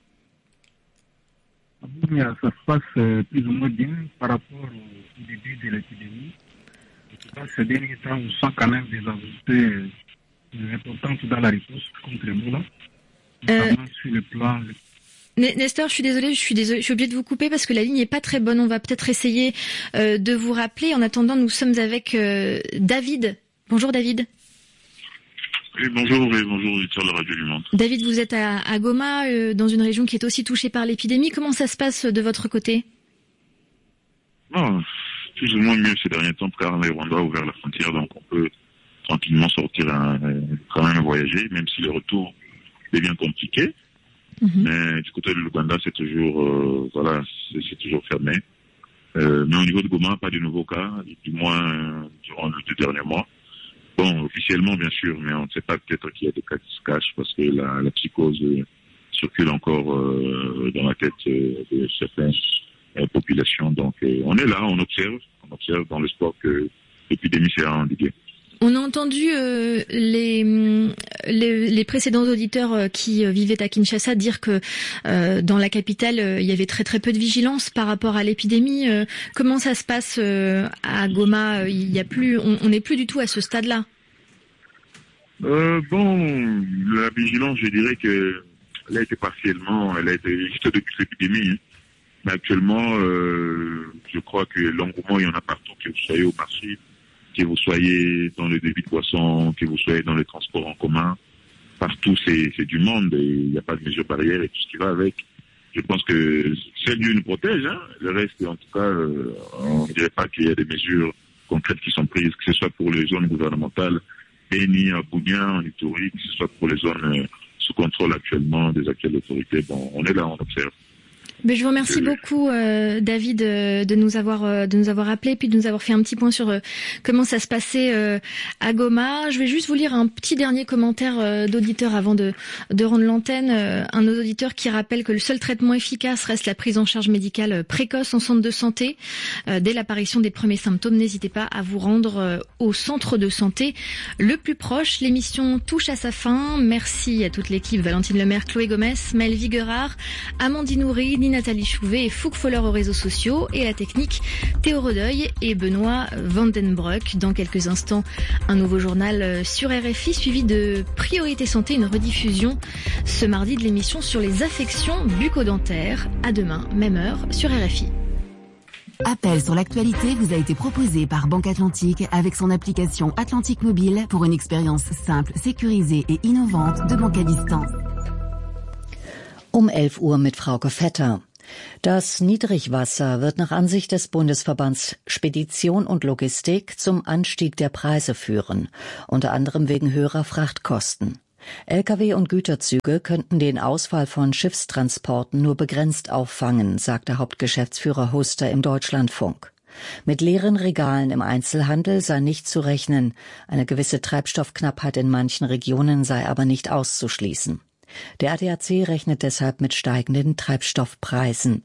Speaker 18: À Bunia, ça se passe euh, plus ou moins bien par rapport au début de l'épidémie. Dans ces derniers temps, on sent quand même des avancées euh, importantes dans la réponse contre Ebola, notamment euh... sur le plan...
Speaker 1: Nestor, je suis désolée, je suis désolée, je suis obligée de vous couper parce que la ligne n'est pas très bonne. On va peut-être essayer euh, de vous rappeler. En attendant, nous sommes avec euh, David. Bonjour David.
Speaker 19: Oui, bonjour et bonjour auditeurs de la Radio du Monde.
Speaker 1: David, vous êtes à, à Goma, euh, dans une région qui est aussi touchée par l'épidémie. Comment ça se passe de votre côté ?
Speaker 19: Non, plus ou moins mieux ces derniers temps car les Rwandais ont ouvert la frontière, donc on peut tranquillement sortir, un, quand même voyager, même si le retour devient compliqué. Mmh. Mais du côté de l'Ouganda, c'est toujours, euh, voilà, c'est, c'est toujours fermé. Euh, mais au niveau de Goma, pas de nouveaux cas, du moins euh, durant les deux derniers mois. Bon, officiellement, bien sûr, mais on ne sait pas, peut-être qu'il y a des cas qui se cachent parce que la, la psychose euh, circule encore euh, dans la tête euh, de certaines euh, populations. Donc, euh, on est là, on observe, on observe dans l'espoir que l'épidémie sera endiguée.
Speaker 1: On a entendu euh, les, les les précédents auditeurs euh, qui euh, vivaient à Kinshasa dire que euh, dans la capitale euh, il y avait très très peu de vigilance par rapport à l'épidémie. Euh, comment ça se passe euh, à Goma ? Il y a plus, on n'est plus du tout à ce stade-là.
Speaker 19: Euh, bon, la vigilance, je dirais que elle a été partiellement, elle a été juste depuis l'épidémie. Hein. Mais actuellement, euh, je crois que l'engouement il y en a partout, que vous soyez au marché, que vous soyez dans le débit de boissons, que vous soyez dans les transports en commun, partout c'est, c'est du monde et il n'y a pas de mesures barrières et tout ce qui va avec. Je pense que seul Dieu nous protège, hein. Le reste, en tout cas, euh, on ne dirait pas qu'il y a des mesures concrètes qui sont prises, que ce soit pour les zones gouvernementales, Beni, à Bunia, en Ituri, que ce soit pour les zones euh, sous contrôle actuellement des actuelles autorités. Bon, on est là, on observe.
Speaker 1: Mais je vous remercie beaucoup, euh, David, euh, de nous avoir euh, de nous avoir appelé, puis de nous avoir fait un petit point sur euh, comment ça se passait euh, à Goma. Je vais juste vous lire un petit dernier commentaire euh, d'auditeur avant de de rendre l'antenne. Euh, un auditeur qui rappelle que le seul traitement efficace reste la prise en charge médicale précoce en centre de santé. Euh, dès l'apparition des premiers symptômes, n'hésitez pas à vous rendre euh, au centre de santé le plus proche. L'émission touche à sa fin. Merci à toute l'équipe, Valentine Lemaire, Chloé Gomez, Mel Viguerard, Amandine Houry, Nina Nathalie Chouvet et Fouque Foller aux réseaux sociaux et la technique Théo Rodeuil et Benoît Vandenbroek. Dans quelques instants, un nouveau journal sur R F I suivi de Priorité Santé, une rediffusion ce mardi de l'émission sur les affections bucco-dentaires. À demain, même heure sur R F I.
Speaker 20: Appel sur l'actualité vous a été proposé par Banque Atlantique avec son application Atlantique Mobile pour une expérience simple, sécurisée et innovante de banque à distance.
Speaker 21: Um elf Uhr mit Frauke Vetter. Das Niedrigwasser wird nach Ansicht des Bundesverbands Spedition und Logistik zum Anstieg der Preise führen, unter anderem wegen höherer Frachtkosten. L K W und Güterzüge könnten den Ausfall von Schiffstransporten nur begrenzt auffangen, sagte Hauptgeschäftsführer Huster im Deutschlandfunk. Mit leeren Regalen im Einzelhandel sei nicht zu rechnen. Eine gewisse Treibstoffknappheit in manchen Regionen sei aber nicht auszuschließen. Der A D A C rechnet deshalb mit steigenden Treibstoffpreisen.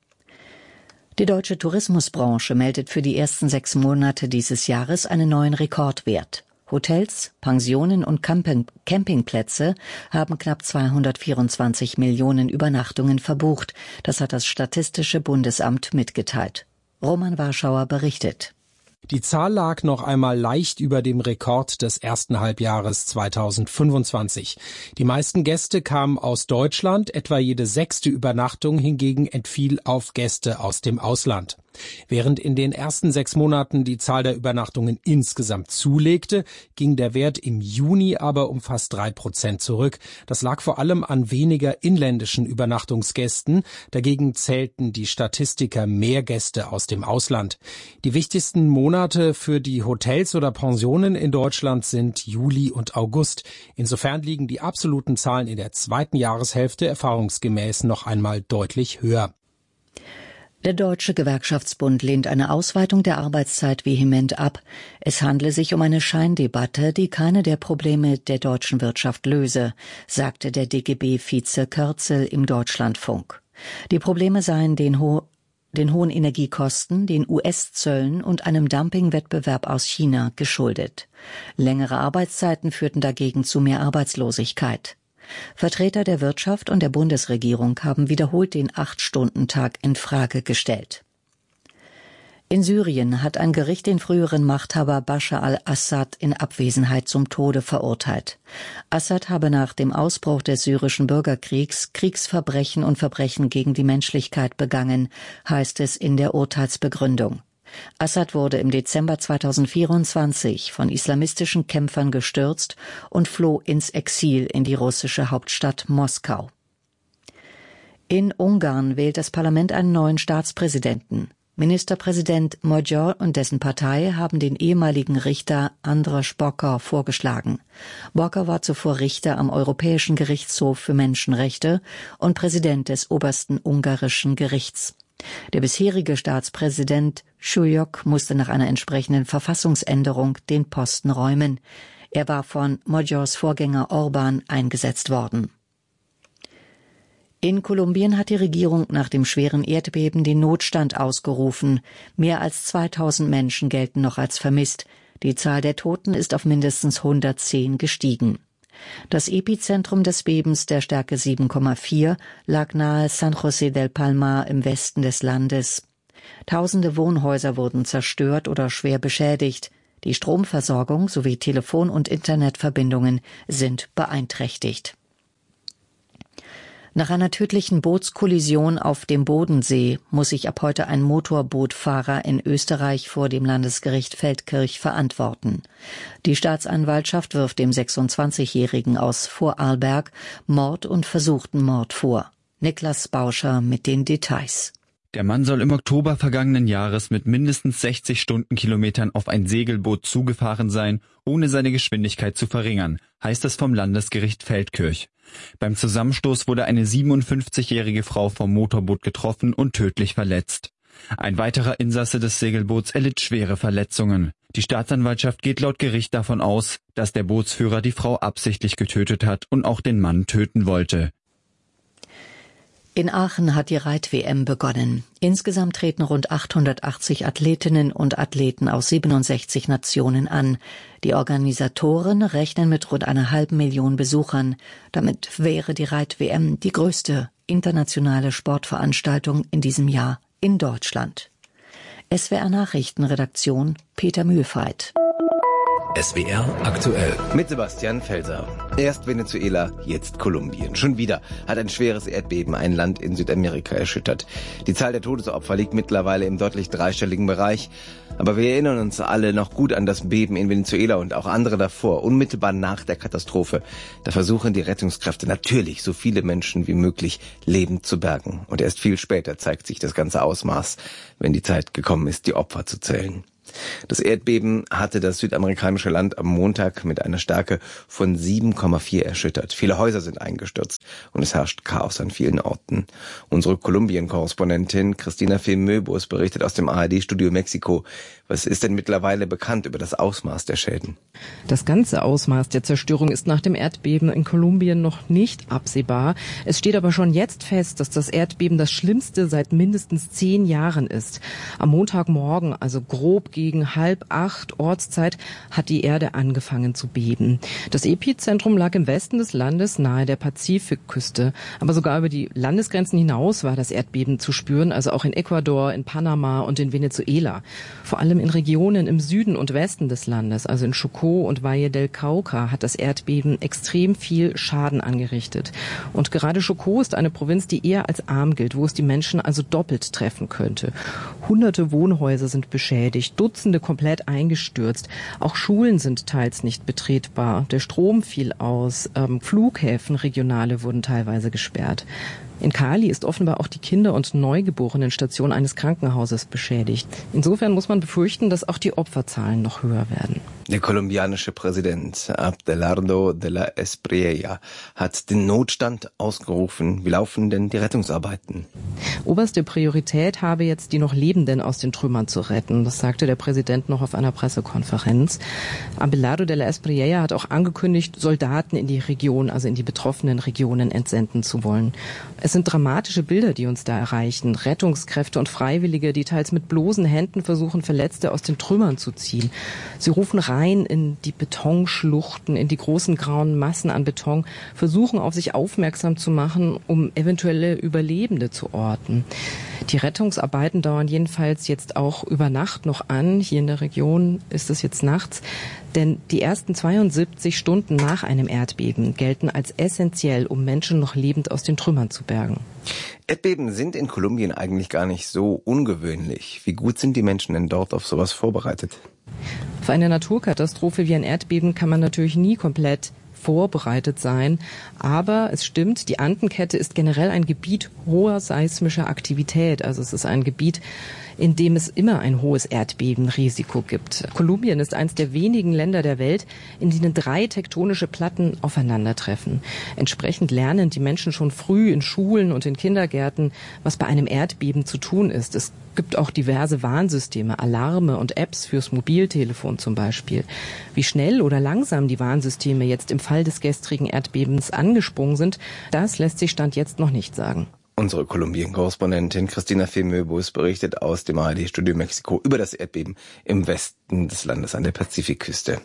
Speaker 21: Die deutsche Tourismusbranche meldet für die ersten sechs Monate dieses Jahres einen neuen Rekordwert. Hotels, Pensionen und Camping- Campingplätze haben knapp zweihundertvierundzwanzig Millionen Übernachtungen verbucht. Das hat das Statistische Bundesamt mitgeteilt. Roman Warschauer berichtet.
Speaker 22: Die Zahl lag noch einmal leicht über dem Rekord des ersten Halbjahres zweitausendfünfundzwanzig. Die meisten Gäste kamen aus Deutschland, etwa jede sechste Übernachtung hingegen entfiel auf Gäste aus dem Ausland. Während in den ersten sechs Monaten die Zahl der Übernachtungen insgesamt zulegte, ging der Wert im Juni aber um fast drei Prozent zurück. Das lag vor allem an weniger inländischen Übernachtungsgästen. Dagegen zählten die Statistiker mehr Gäste aus dem Ausland. Die wichtigsten Monate für die Hotels oder Pensionen in Deutschland sind Juli und August. Insofern liegen die absoluten Zahlen in der zweiten Jahreshälfte erfahrungsgemäß noch einmal deutlich höher.
Speaker 21: Der Deutsche Gewerkschaftsbund lehnt eine Ausweitung der Arbeitszeit vehement ab. Es handle sich um eine Scheindebatte, die keine der Probleme der deutschen Wirtschaft löse, sagte der D G B-Vize Körzel im Deutschlandfunk. Die Probleme seien den, ho- den hohen Energiekosten, den U S-Zöllen und einem Dumpingwettbewerb aus China geschuldet. Längere Arbeitszeiten führten dagegen zu mehr Arbeitslosigkeit. Vertreter der Wirtschaft und der Bundesregierung haben wiederholt den Acht-Stunden-Tag in Frage gestellt. In Syrien hat ein Gericht den früheren Machthaber Bashar al-Assad in Abwesenheit zum Tode verurteilt. Assad habe nach dem Ausbruch des syrischen Bürgerkriegs Kriegsverbrechen und Verbrechen gegen die Menschlichkeit begangen, heißt es in der Urteilsbegründung. Assad wurde im Dezember zweitausendvierundzwanzig von islamistischen Kämpfern gestürzt und floh ins Exil in die russische Hauptstadt Moskau. In Ungarn wählt das Parlament einen neuen Staatspräsidenten. Ministerpräsident Magyar und dessen Partei haben den ehemaligen Richter Andras Bokor vorgeschlagen. Bokor war zuvor Richter am Europäischen Gerichtshof für Menschenrechte und Präsident des obersten ungarischen Gerichts. Der bisherige Staatspräsident Súlyog musste nach einer entsprechenden Verfassungsänderung den Posten räumen. Er war von Magyars Vorgänger Orbán eingesetzt worden. In Kolumbien hat die Regierung nach dem schweren Erdbeben den Notstand ausgerufen. Mehr als zweitausend Menschen gelten noch als vermisst. Die Zahl der Toten ist auf mindestens hundertzehn gestiegen. Das Epizentrum des Bebens der Stärke sieben Komma vier lag nahe San José del Palmar im Westen des Landes. Tausende Wohnhäuser wurden zerstört oder schwer beschädigt. Die Stromversorgung sowie Telefon- und Internetverbindungen sind beeinträchtigt. Nach einer tödlichen Bootskollision auf dem Bodensee muss sich ab heute ein Motorbootfahrer in Österreich vor dem Landesgericht Feldkirch verantworten. Die Staatsanwaltschaft wirft dem sechsundzwanzigjährigen aus Vorarlberg Mord und versuchten Mord vor. Niklas Bauscher mit den Details.
Speaker 23: Der Mann soll im Oktober vergangenen Jahres mit mindestens sechzig Stundenkilometern auf ein Segelboot zugefahren sein, ohne seine Geschwindigkeit zu verringern, heißt es vom Landesgericht Feldkirch. Beim Zusammenstoß wurde eine siebenundfünfzigjährige Frau vom Motorboot getroffen und tödlich verletzt. Ein weiterer Insasse des Segelboots erlitt schwere Verletzungen. Die Staatsanwaltschaft geht laut Gericht davon aus, dass der Bootsführer die Frau absichtlich getötet hat und auch den Mann töten wollte.
Speaker 21: In Aachen hat die Reit-W M begonnen. Insgesamt treten rund achthundertachtzig Athletinnen und Athleten aus siebenundsechzig Nationen an. Die Organisatoren rechnen mit rund einer halben Million Besuchern. Damit wäre die Reit-W M die größte internationale Sportveranstaltung in diesem Jahr in Deutschland. S W R Nachrichtenredaktion Peter Mühlfeit.
Speaker 3: S W R aktuell. Mit Sebastian Felser. Erst Venezuela, jetzt Kolumbien. Schon wieder hat ein schweres Erdbeben ein Land in Südamerika erschüttert. Die Zahl der Todesopfer liegt mittlerweile im deutlich dreistelligen Bereich. Aber wir erinnern uns alle noch gut an das Beben in Venezuela und auch andere davor, unmittelbar nach der Katastrophe. Da versuchen die Rettungskräfte natürlich, so viele Menschen wie möglich lebend zu bergen. Und erst viel später zeigt sich das ganze Ausmaß, wenn die Zeit gekommen ist, die Opfer zu zählen. Das Erdbeben hatte das südamerikanische Land am Montag mit einer Stärke von sieben Komma vier erschüttert. Viele Häuser sind eingestürzt und es herrscht Chaos an vielen Orten. Unsere Kolumbien-Korrespondentin Cristina Femöbus berichtet aus dem A R D-Studio Mexiko. Was ist denn mittlerweile bekannt über das Ausmaß der Schäden?
Speaker 4: Das ganze Ausmaß der Zerstörung ist nach dem Erdbeben in Kolumbien noch nicht absehbar. Es steht aber schon jetzt fest, dass das Erdbeben das schlimmste seit mindestens zehn Jahren ist. Am Montagmorgen, also grob gegen halb acht Ortszeit, hat die Erde angefangen zu beben. Das Epizentrum lag im Westen des Landes nahe der Pazifikküste. Aber sogar über die Landesgrenzen hinaus war das Erdbeben zu spüren, also auch in Ecuador, in Panama und in Venezuela. Vor allem in Regionen im Süden und Westen des Landes, also in Chocó und Valle del Cauca, hat das Erdbeben extrem viel Schaden angerichtet. Und gerade Chocó ist eine Provinz, die eher als arm gilt, wo es die Menschen also doppelt treffen könnte. Hunderte Wohnhäuser sind beschädigt, Dutzende komplett eingestürzt. Auch Schulen sind teils nicht betretbar. Der Strom fiel aus. Ähm, Flughäfen, regionale, wurden teilweise gesperrt. In Cali ist offenbar auch die Kinder- und Neugeborenenstation eines Krankenhauses beschädigt. Insofern muss man befürchten, dass auch die Opferzahlen noch höher werden.
Speaker 3: Der kolumbianische Präsident Abelardo de la Espriella hat den Notstand ausgerufen. Wie laufen denn die Rettungsarbeiten?
Speaker 4: Oberste Priorität habe jetzt, die noch Lebenden aus den Trümmern zu retten. Das sagte der Präsident noch auf einer Pressekonferenz. Abelardo de la Espriella hat auch angekündigt, Soldaten in die Region, also in die betroffenen Regionen entsenden zu wollen. Es sind dramatische Bilder, die uns da erreichen. Rettungskräfte und Freiwillige, die teils mit bloßen Händen versuchen, Verletzte aus den Trümmern zu ziehen. Sie rufen rein in die Betonschluchten, in die großen grauen Massen an Beton, versuchen auf sich aufmerksam zu machen, um eventuelle Überlebende zu orten. Die Rettungsarbeiten dauern jedenfalls jetzt auch über Nacht noch an. Hier in der Region ist es jetzt nachts. Denn die ersten zweiundsiebzig Stunden nach einem Erdbeben gelten als essentiell, um Menschen noch lebend aus den Trümmern zu bergen.
Speaker 3: Erdbeben sind in Kolumbien eigentlich gar nicht so ungewöhnlich. Wie gut sind die Menschen denn dort auf sowas vorbereitet?
Speaker 4: Für eine Naturkatastrophe wie ein Erdbeben kann man natürlich nie komplett vorbereitet sein. Aber es stimmt, die Andenkette ist generell ein Gebiet hoher seismischer Aktivität. Also es ist ein Gebiet, in dem es immer ein hohes Erdbebenrisiko gibt. Kolumbien ist eines der wenigen Länder der Welt, in denen drei tektonische Platten aufeinandertreffen. Entsprechend lernen die Menschen schon früh in Schulen und in Kindergärten, was bei einem Erdbeben zu tun ist. Es gibt auch diverse Warnsysteme, Alarme und Apps fürs Mobiltelefon zum Beispiel. Wie schnell oder langsam die Warnsysteme jetzt im Fall des gestrigen Erdbebens angesprungen sind, das lässt sich Stand jetzt noch nicht sagen.
Speaker 3: Unsere Kolumbien-Korrespondentin Cristina Femöbus berichtet aus dem A R D-Studio Mexiko über das Erdbeben im Westen des Landes an der Pazifikküste.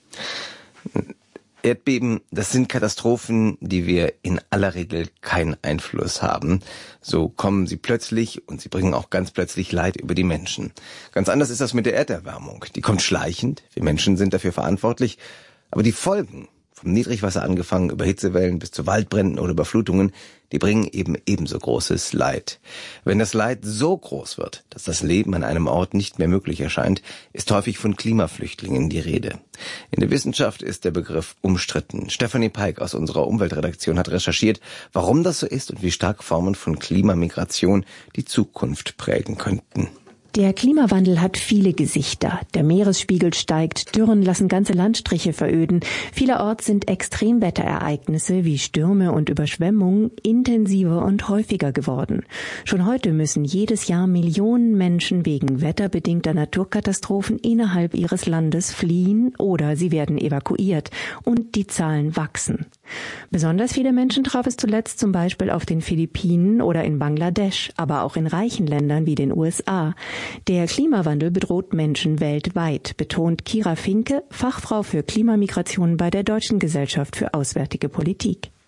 Speaker 3: Erdbeben, das sind Katastrophen, die wir in aller Regel keinen Einfluss haben. So kommen sie plötzlich und sie bringen auch ganz plötzlich Leid über die Menschen. Ganz anders ist das mit der Erderwärmung. Die kommt schleichend, wir Menschen sind dafür verantwortlich, aber die Folgen, vom Niedrigwasser angefangen über Hitzewellen bis zu Waldbränden oder Überflutungen, die bringen eben ebenso großes Leid. Wenn das Leid so groß wird, dass das Leben an einem Ort nicht mehr möglich erscheint, ist häufig von Klimaflüchtlingen die Rede. In der Wissenschaft ist der Begriff umstritten. Stefanie Peik aus unserer Umweltredaktion hat recherchiert, warum das so ist und wie stark Formen von Klimamigration die Zukunft prägen könnten.
Speaker 6: Der Klimawandel hat viele Gesichter. Der Meeresspiegel steigt, Dürren lassen ganze Landstriche veröden. Vielerorts sind Extremwetterereignisse wie Stürme und Überschwemmungen intensiver und häufiger geworden. Schon heute müssen jedes Jahr Millionen Menschen wegen wetterbedingter Naturkatastrophen innerhalb ihres Landes fliehen oder sie werden evakuiert. Und die Zahlen wachsen. Besonders viele Menschen traf es zuletzt zum Beispiel auf den Philippinen oder in Bangladesch, aber auch in reichen Ländern wie den U S A. Der Klimawandel bedroht Menschen weltweit, betont Kira Finke, Fachfrau für Klimamigration bei der Deutschen Gesellschaft für Auswärtige Politik.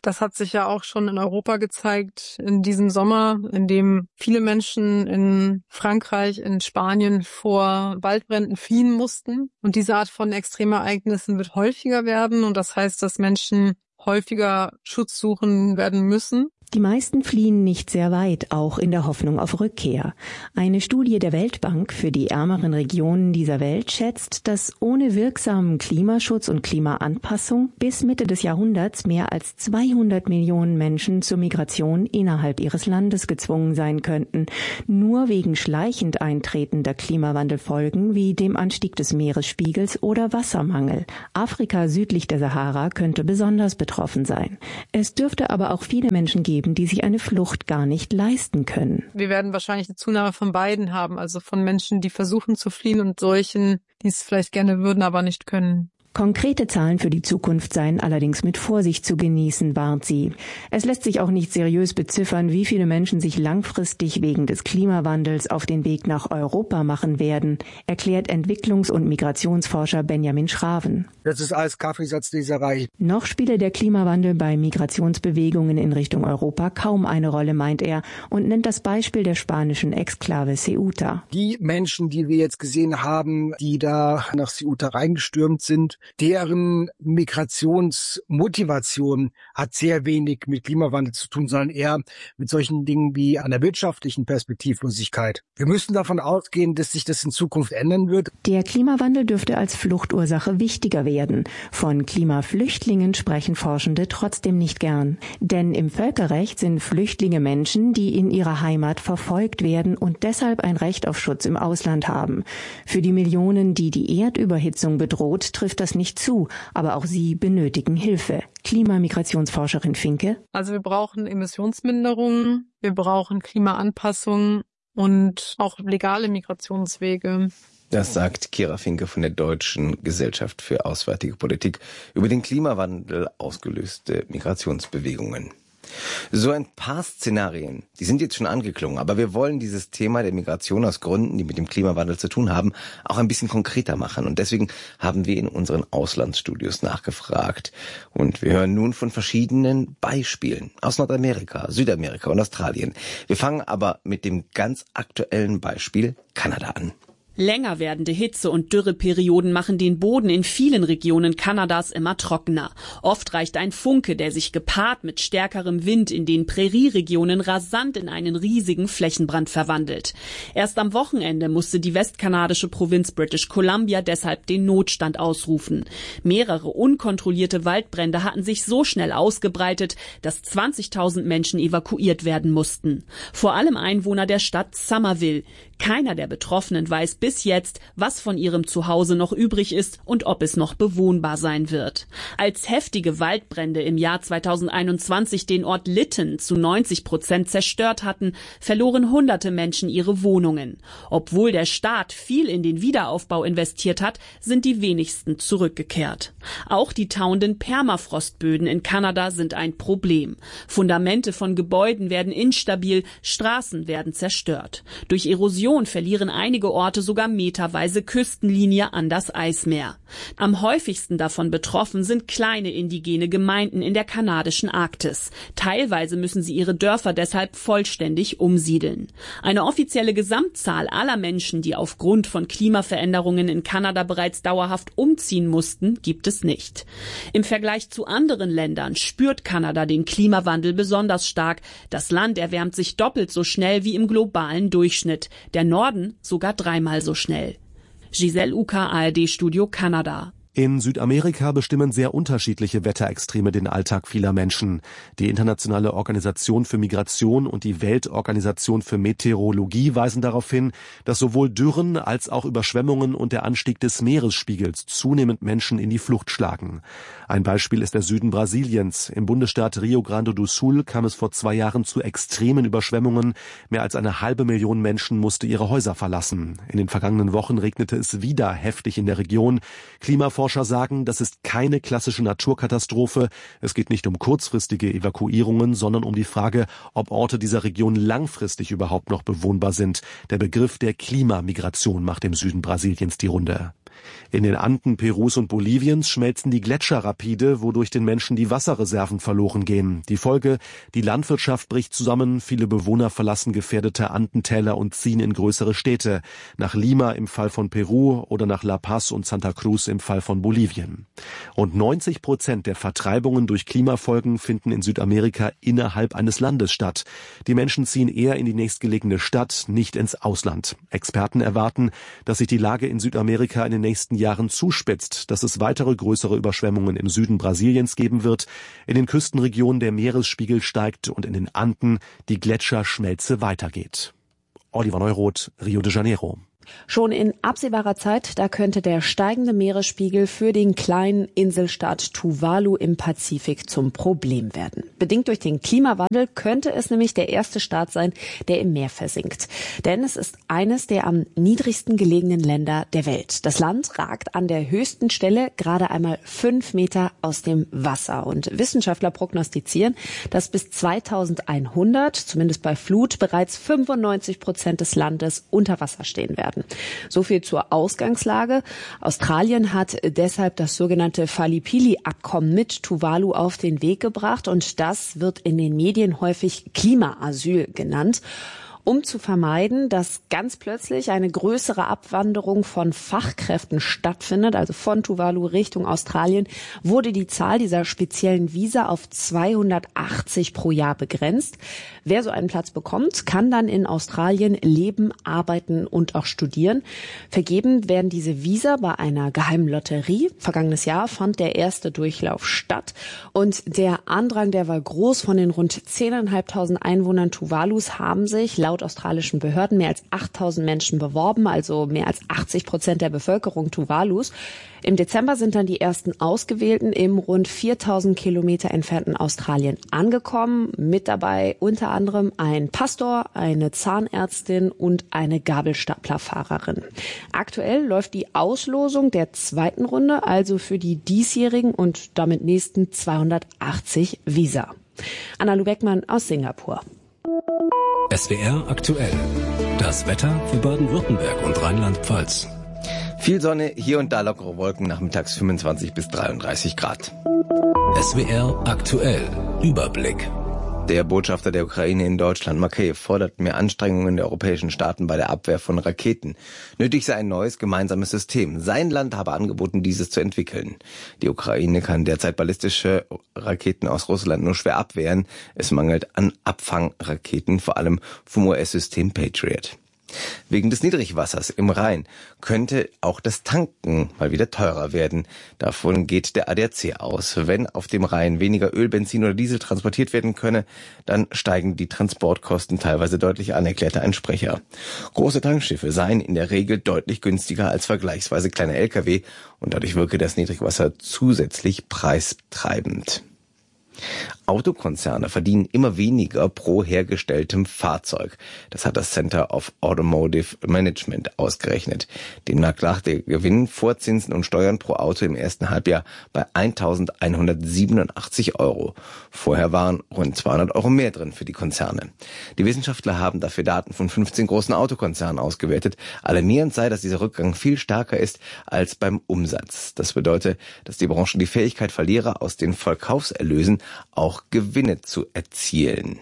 Speaker 7: Das hat sich ja auch schon in Europa gezeigt in diesem Sommer, in dem viele Menschen in Frankreich, in Spanien vor Waldbränden fliehen mussten. Und diese Art von Extremereignissen wird häufiger werden. Und das heißt, dass Menschen häufiger Schutz suchen werden müssen.
Speaker 6: Die meisten fliehen nicht sehr weit, auch in der Hoffnung auf Rückkehr. Eine Studie der Weltbank für die ärmeren Regionen dieser Welt schätzt, dass ohne wirksamen Klimaschutz und Klimaanpassung bis Mitte des Jahrhunderts mehr als zweihundert Millionen Menschen zur Migration innerhalb ihres Landes gezwungen sein könnten, nur wegen schleichend eintretender Klimawandelfolgen wie dem Anstieg des Meeresspiegels oder Wassermangel. Afrika südlich der Sahara könnte besonders betroffen sein. Es dürfte aber auch viele Menschen geben, die sich eine Flucht gar nicht leisten können.
Speaker 7: Wir werden wahrscheinlich eine Zunahme von beiden haben, also von Menschen, die versuchen zu fliehen und solchen, die es vielleicht gerne würden, aber nicht können.
Speaker 6: Konkrete Zahlen für die Zukunft seien allerdings mit Vorsicht zu genießen, warnt sie. Es lässt sich auch nicht seriös beziffern, wie viele Menschen sich langfristig wegen des Klimawandels auf den Weg nach Europa machen werden, erklärt Entwicklungs- und Migrationsforscher Benjamin Schraven.
Speaker 8: Das ist alles Kaffeesatzleserei.
Speaker 6: Noch spiele der Klimawandel bei Migrationsbewegungen in Richtung Europa kaum eine Rolle, meint er, und nennt das Beispiel der spanischen Exklave Ceuta.
Speaker 8: Die Menschen, die wir jetzt gesehen haben, die da nach Ceuta reingestürmt sind, deren Migrationsmotivation hat sehr wenig mit Klimawandel zu tun, sondern eher mit solchen Dingen wie einer wirtschaftlichen Perspektivlosigkeit. Wir müssen davon ausgehen, dass sich das in Zukunft ändern wird.
Speaker 6: Der Klimawandel dürfte als Fluchtursache wichtiger werden. Von Klimaflüchtlingen sprechen Forschende trotzdem nicht gern. Denn im Völkerrecht sind Flüchtlinge Menschen, die in ihrer Heimat verfolgt werden und deshalb ein Recht auf Schutz im Ausland haben. Für die Millionen, die die Erdüberhitzung bedroht, trifft das nicht zu, aber auch sie benötigen Hilfe. Klimamigrationsforscherin Finke.
Speaker 7: Also wir brauchen Emissionsminderungen, wir brauchen Klimaanpassung und auch legale Migrationswege.
Speaker 3: Das sagt Kira Finke von der Deutschen Gesellschaft für Auswärtige Politik über den Klimawandel ausgelöste Migrationsbewegungen. So ein paar Szenarien, die sind jetzt schon angeklungen, aber wir wollen dieses Thema der Migration aus Gründen, die mit dem Klimawandel zu tun haben, auch ein bisschen konkreter machen. Und deswegen haben wir in unseren Auslandsstudios nachgefragt. Und wir hören nun von verschiedenen Beispielen aus Nordamerika, Südamerika und Australien. Wir fangen aber mit dem ganz aktuellen Beispiel Kanada an.
Speaker 9: Länger werdende Hitze- und Dürreperioden machen den Boden in vielen Regionen Kanadas immer trockener. Oft reicht ein Funke, der sich gepaart mit stärkerem Wind in den Prärieregionen rasant in einen riesigen Flächenbrand verwandelt. Erst am Wochenende musste die westkanadische Provinz British Columbia deshalb den Notstand ausrufen. Mehrere unkontrollierte Waldbrände hatten sich so schnell ausgebreitet, dass zwanzigtausend Menschen evakuiert werden mussten. Vor allem Einwohner der Stadt Somerville. Keiner der Betroffenen weiß bis jetzt, was von ihrem Zuhause noch übrig ist und ob es noch bewohnbar sein wird. Als heftige Waldbrände im Jahr zweitausendeinundzwanzig den Ort Lytton zu neunzig Prozent zerstört hatten, verloren hunderte Menschen ihre Wohnungen. Obwohl der Staat viel in den Wiederaufbau investiert hat, sind die wenigsten zurückgekehrt. Auch die tauenden Permafrostböden in Kanada sind ein Problem. Fundamente von Gebäuden werden instabil, Straßen werden zerstört. Durch Erosion verlieren einige Orte sogar meterweise Küstenlinie an das Eismeer. Am häufigsten davon betroffen sind kleine indigene Gemeinden in der kanadischen Arktis. Teilweise müssen sie ihre Dörfer deshalb vollständig umsiedeln. Eine offizielle Gesamtzahl aller Menschen, die aufgrund von Klimaveränderungen in Kanada bereits dauerhaft umziehen mussten, gibt es nicht. Im Vergleich zu anderen Ländern spürt Kanada den Klimawandel besonders stark. Das Land erwärmt sich doppelt so schnell wie im globalen Durchschnitt. Der Norden sogar dreimal so schnell. Giselle Uka, A R D-Studio Kanada.
Speaker 24: In Südamerika bestimmen sehr unterschiedliche Wetterextreme den Alltag vieler Menschen. Die Internationale Organisation für Migration und die Weltorganisation für Meteorologie weisen darauf hin, dass sowohl Dürren als auch Überschwemmungen und der Anstieg des Meeresspiegels zunehmend Menschen in die Flucht schlagen. Ein Beispiel ist der Süden Brasiliens. Im Bundesstaat Rio Grande do Sul kam es vor zwei Jahren zu extremen Überschwemmungen. Mehr als eine halbe Million Menschen musste ihre Häuser verlassen. In den vergangenen Wochen regnete es wieder heftig in der Region. Klimaforscher sagen, das ist keine klassische Naturkatastrophe. Es geht nicht um kurzfristige Evakuierungen, sondern um die Frage, ob Orte dieser Region langfristig überhaupt noch bewohnbar sind. Der Begriff der Klimamigration macht im Süden Brasiliens die Runde. In den Anden Perus und Boliviens schmelzen die Gletscher rapide, wodurch den Menschen die Wasserreserven verloren gehen. Die Folge: die Landwirtschaft bricht zusammen, viele Bewohner verlassen gefährdete Andentäler und ziehen in größere Städte, nach Lima im Fall von Peru oder nach La Paz und Santa Cruz im Fall von Bolivien. Und neunzig Prozent der Vertreibungen durch Klimafolgen finden in Südamerika innerhalb eines Landes statt. Die Menschen ziehen eher in die nächstgelegene Stadt, nicht ins Ausland. Experten erwarten, dass sich die Lage in Südamerika in den nächsten Jahren zuspitzt, dass es weitere größere Überschwemmungen im Süden Brasiliens geben wird, in den Küstenregionen der Meeresspiegel steigt und in den Anden die Gletscherschmelze weitergeht. Oliver Neuroth, Rio de Janeiro.
Speaker 2: Schon in absehbarer Zeit, da könnte der steigende Meeresspiegel für den kleinen Inselstaat Tuvalu im Pazifik zum Problem werden. Bedingt durch den Klimawandel könnte es nämlich der erste Staat sein, der im Meer versinkt. Denn es ist eines der am niedrigsten gelegenen Länder der Welt. Das Land ragt an der höchsten Stelle gerade einmal fünf Meter aus dem Wasser. Und Wissenschaftler prognostizieren, dass bis zweitausendeinhundert, zumindest bei Flut, bereits fünfundneunzig Prozent des Landes unter Wasser stehen werden. So viel zur Ausgangslage. Australien hat deshalb das sogenannte Fali-Pili-Abkommen mit Tuvalu auf den Weg gebracht und das wird in den Medien häufig Klimaasyl genannt. Um zu vermeiden, dass ganz plötzlich eine größere Abwanderung von Fachkräften stattfindet, also von Tuvalu Richtung Australien, wurde die Zahl dieser speziellen Visa auf zweihundertachtzig pro Jahr begrenzt. Wer so einen Platz bekommt, kann dann in Australien leben, arbeiten und auch studieren. Vergeben werden diese Visa bei einer geheimen Lotterie. Vergangenes Jahr fand der erste Durchlauf statt und der Andrang, der war groß. Von den rund zehntausendfünfhundert Einwohnern Tuvalus haben sich laut australischen Behörden mehr als achttausend Menschen beworben, also mehr als achtzig Prozent der Bevölkerung Tuvalus. Im Dezember sind dann die ersten Ausgewählten im rund viertausend Kilometer entfernten Australien angekommen. Mit dabei unter anderem ein Pastor, eine Zahnärztin und eine Gabelstaplerfahrerin. Aktuell läuft die Auslosung der zweiten Runde, also für die diesjährigen und damit nächsten zweihundertachtzig Visa. Anna-Lu Beckmann aus Singapur.
Speaker 5: S W R aktuell. Das Wetter für Baden-Württemberg und Rheinland-Pfalz.
Speaker 3: Viel Sonne, hier und da lockere Wolken, nachmittags fünfundzwanzig bis dreiunddreißig Grad.
Speaker 5: S W R aktuell. Überblick.
Speaker 3: Der Botschafter der Ukraine in Deutschland, Makeyev, fordert mehr Anstrengungen der europäischen Staaten bei der Abwehr von Raketen. Nötig sei ein neues gemeinsames System. Sein Land habe angeboten, dieses zu entwickeln. Die Ukraine kann derzeit ballistische Raketen aus Russland nur schwer abwehren. Es mangelt an Abfangraketen, vor allem vom U S-System Patriot. Wegen des Niedrigwassers im Rhein könnte auch das Tanken mal wieder teurer werden. Davon geht der A D A C aus. Wenn auf dem Rhein weniger Öl, Benzin oder Diesel transportiert werden könne, dann steigen die Transportkosten teilweise deutlich an, erklärte ein Sprecher. Große Tankschiffe seien in der Regel deutlich günstiger als vergleichsweise kleine L K W und dadurch wirke das Niedrigwasser zusätzlich preistreibend. Autokonzerne verdienen immer weniger pro hergestelltem Fahrzeug. Das hat das Center of Automotive Management ausgerechnet. Demnach lag der Gewinn vor Zinsen und Steuern pro Auto im ersten Halbjahr bei eintausendeinhundertsiebenundachtzig Euro. Vorher waren rund zweihundert Euro mehr drin für die Konzerne. Die Wissenschaftler haben dafür Daten von fünfzehn großen Autokonzernen ausgewertet. Alarmierend sei, dass dieser Rückgang viel stärker ist als beim Umsatz. Das bedeutet, dass die Branche die Fähigkeit verliere, aus den Verkaufserlösen auch Gewinne zu erzielen.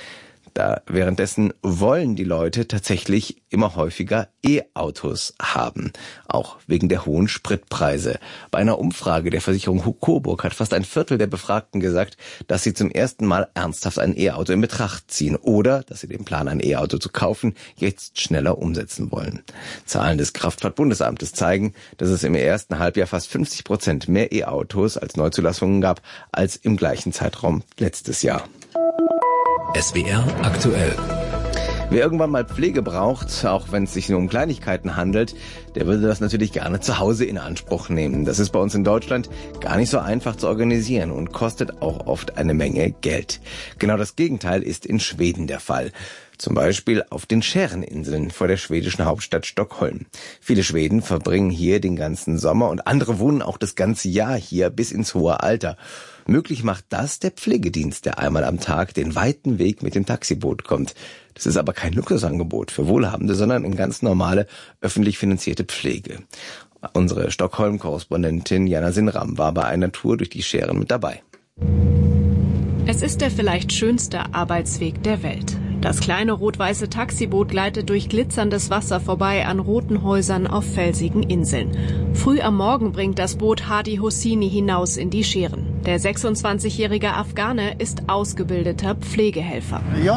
Speaker 3: Da währenddessen wollen die Leute tatsächlich immer häufiger E-Autos haben, auch wegen der hohen Spritpreise. Bei einer Umfrage der Versicherung Coburg hat fast ein Viertel der Befragten gesagt, dass sie zum ersten Mal ernsthaft ein E-Auto in Betracht ziehen oder dass sie den Plan, ein E-Auto zu kaufen, jetzt schneller umsetzen wollen. Zahlen des Kraftfahrtbundesamtes zeigen, dass es im ersten Halbjahr fast fünfzig Prozent mehr E-Autos als Neuzulassungen gab als im gleichen Zeitraum letztes Jahr.
Speaker 5: S W R aktuell.
Speaker 3: Wer irgendwann mal Pflege braucht, auch wenn es sich nur um Kleinigkeiten handelt, der würde das natürlich gerne zu Hause in Anspruch nehmen. Das ist bei uns in Deutschland gar nicht so einfach zu organisieren und kostet auch oft eine Menge Geld. Genau das Gegenteil ist in Schweden der Fall. Zum Beispiel auf den Schäreninseln vor der schwedischen Hauptstadt Stockholm. Viele Schweden verbringen hier den ganzen Sommer und andere wohnen auch das ganze Jahr hier bis ins hohe Alter. Möglich macht das der Pflegedienst, der einmal am Tag den weiten Weg mit dem Taxiboot kommt. Das ist aber kein Luxusangebot für Wohlhabende, sondern eine ganz normale, öffentlich finanzierte Pflege. Unsere Stockholm-Korrespondentin Jana Sinram war bei einer Tour durch die Schären mit dabei.
Speaker 10: Es ist der vielleicht schönste Arbeitsweg der Welt. Das kleine rot-weiße Taxiboot gleitet durch glitzerndes Wasser vorbei an roten Häusern auf felsigen Inseln. Früh am Morgen bringt das Boot Hadi Hosseini hinaus in die Schären. Der sechsundzwanzigjährige Afghane ist ausgebildeter Pflegehelfer.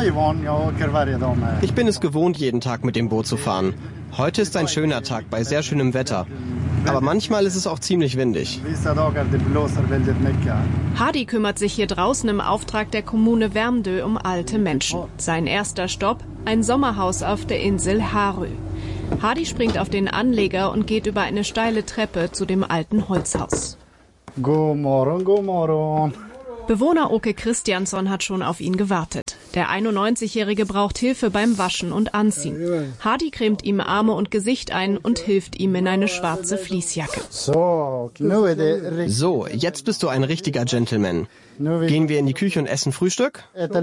Speaker 11: Ich bin es gewohnt, jeden Tag mit dem Boot zu fahren. Heute ist ein schöner Tag bei sehr schönem Wetter. Aber manchmal ist es auch ziemlich windig.
Speaker 10: Hadi kümmert sich hier draußen im Auftrag der Kommune Värmdö um alte Menschen. Sein erster Stopp, ein Sommerhaus auf der Insel Harö. Hadi springt auf den Anleger und geht über eine steile Treppe zu dem alten Holzhaus.
Speaker 12: God morgon, god morgon.
Speaker 10: Bewohner Åke Christiansson hat schon auf ihn gewartet. Der einundneunzigjährige braucht Hilfe beim Waschen und Anziehen. Hadi cremt ihm Arme und Gesicht ein und hilft ihm in eine schwarze Fließjacke.
Speaker 11: So, jetzt bist du ein richtiger Gentleman. Gehen wir in die Küche und essen Frühstück?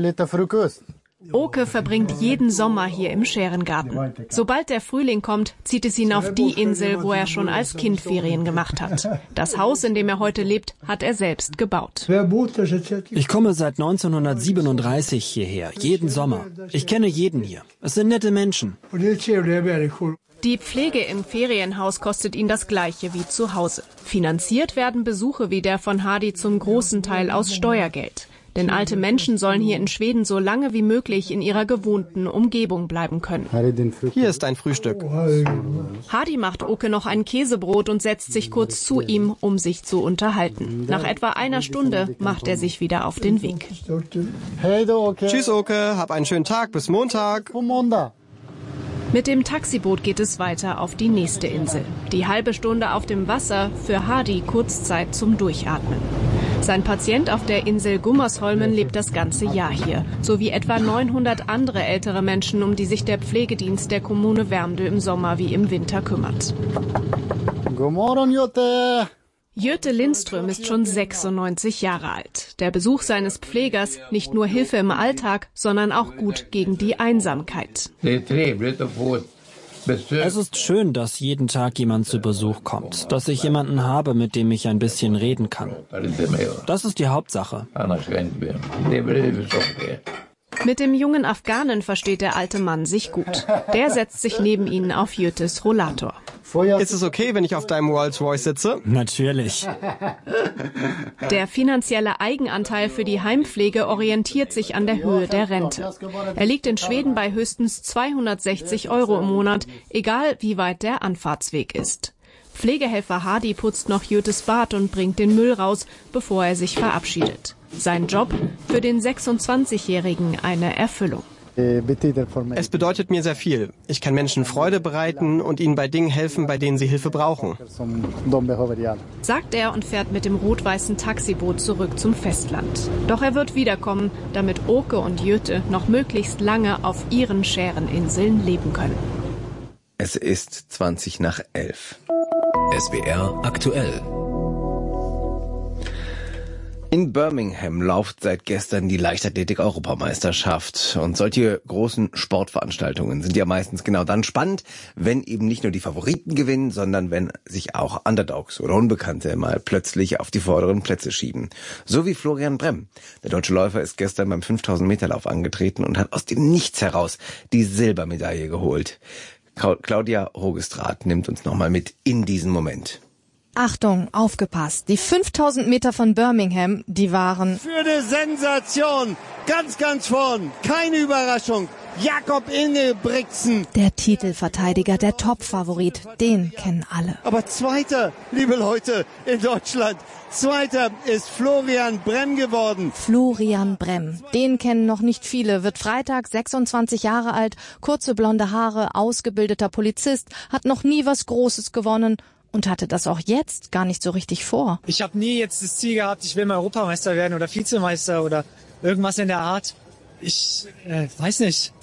Speaker 10: Åke verbringt jeden Sommer hier im Schärengarten. Sobald der Frühling kommt, zieht es ihn auf die Insel, wo er schon als Kind Ferien gemacht hat. Das Haus, in dem er heute lebt, hat er selbst gebaut.
Speaker 13: Ich komme seit neunzehnhundertsiebenunddreißig hierher, jeden Sommer. Ich kenne jeden hier. Es sind nette Menschen.
Speaker 10: Die Pflege im Ferienhaus kostet ihn das Gleiche wie zu Hause. Finanziert werden Besuche wie der von Hadi zum großen Teil aus Steuergeld. Denn alte Menschen sollen hier in Schweden so lange wie möglich in ihrer gewohnten Umgebung bleiben können.
Speaker 11: Hier ist dein Frühstück.
Speaker 10: Hadi macht Åke noch ein Käsebrot und setzt sich kurz zu ihm, um sich zu unterhalten. Nach etwa einer Stunde macht er sich wieder auf den Weg.
Speaker 11: Tschüss, Åke. Hab einen schönen Tag. Bis Montag.
Speaker 10: Mit dem Taxiboot geht es weiter auf die nächste Insel. Die halbe Stunde auf dem Wasser, für Hadi Kurzzeit zum Durchatmen. Sein Patient auf der Insel Gummersholmen lebt das ganze Jahr hier, sowie etwa neunhundert andere ältere Menschen, um die sich der Pflegedienst der Kommune Värmdö im Sommer wie im Winter kümmert.
Speaker 12: God morgon, Jutta.
Speaker 10: Jöte Lindström ist schon sechsundneunzig Jahre alt. Der Besuch seines Pflegers nicht nur Hilfe im Alltag, sondern auch gut gegen die Einsamkeit.
Speaker 13: Es ist schön, dass jeden Tag jemand zu Besuch kommt, dass ich jemanden habe, mit dem ich ein bisschen reden kann. Das ist die Hauptsache.
Speaker 10: Mit dem jungen Afghanen versteht der alte Mann sich gut. Der setzt sich neben ihn auf Jötes Rollator.
Speaker 11: Ist es okay, wenn ich auf deinem Rolls-Royce sitze?
Speaker 13: Natürlich.
Speaker 10: Der finanzielle Eigenanteil für die Heimpflege orientiert sich an der Höhe der Rente. Er liegt in Schweden bei höchstens zweihundertsechzig Euro im Monat, egal wie weit der Anfahrtsweg ist. Pflegehelfer Hadi putzt noch Jötes Bad und bringt den Müll raus, bevor er sich verabschiedet. Sein Job für den sechsundzwanzigjährigen eine Erfüllung.
Speaker 11: Es bedeutet mir sehr viel. Ich kann Menschen Freude bereiten und ihnen bei Dingen helfen, bei denen sie Hilfe brauchen.
Speaker 10: Sagt er und fährt mit dem rot-weißen Taxiboot zurück zum Festland. Doch er wird wiederkommen, damit Åke und Jöte noch möglichst lange auf ihren Schäreninseln leben können.
Speaker 3: Es ist zwanzig nach elf.
Speaker 5: S W R aktuell.
Speaker 3: In Birmingham läuft seit gestern die Leichtathletik-Europameisterschaft. Und solche großen Sportveranstaltungen sind ja meistens genau dann spannend, wenn eben nicht nur die Favoriten gewinnen, sondern wenn sich auch Underdogs oder Unbekannte mal plötzlich auf die vorderen Plätze schieben. So wie Florian Brem. Der deutsche Läufer ist gestern beim fünftausend Meter Lauf angetreten und hat aus dem Nichts heraus die Silbermedaille geholt. Claudia Hogestraat nimmt uns nochmal mit in diesen Moment.
Speaker 25: Achtung, aufgepasst. Die fünftausend Meter von Birmingham, die waren...
Speaker 26: Für eine Sensation. Ganz, ganz vorn. Keine Überraschung. Jakob Ingebrigtsen.
Speaker 25: Der Titelverteidiger, der Top-Favorit, den kennen alle.
Speaker 26: Aber Zweiter, liebe Leute, in Deutschland. Zweiter ist Florian Brem geworden.
Speaker 25: Florian Brem, den kennen noch nicht viele, wird Freitag sechsundzwanzig Jahre alt, kurze blonde Haare, ausgebildeter Polizist, hat noch nie was Großes gewonnen. Und hatte das auch jetzt gar nicht so richtig vor.
Speaker 27: Ich habe nie jetzt das Ziel gehabt, ich will mal Europameister werden oder Vizemeister oder irgendwas in der Art. Ich äh, weiß nicht.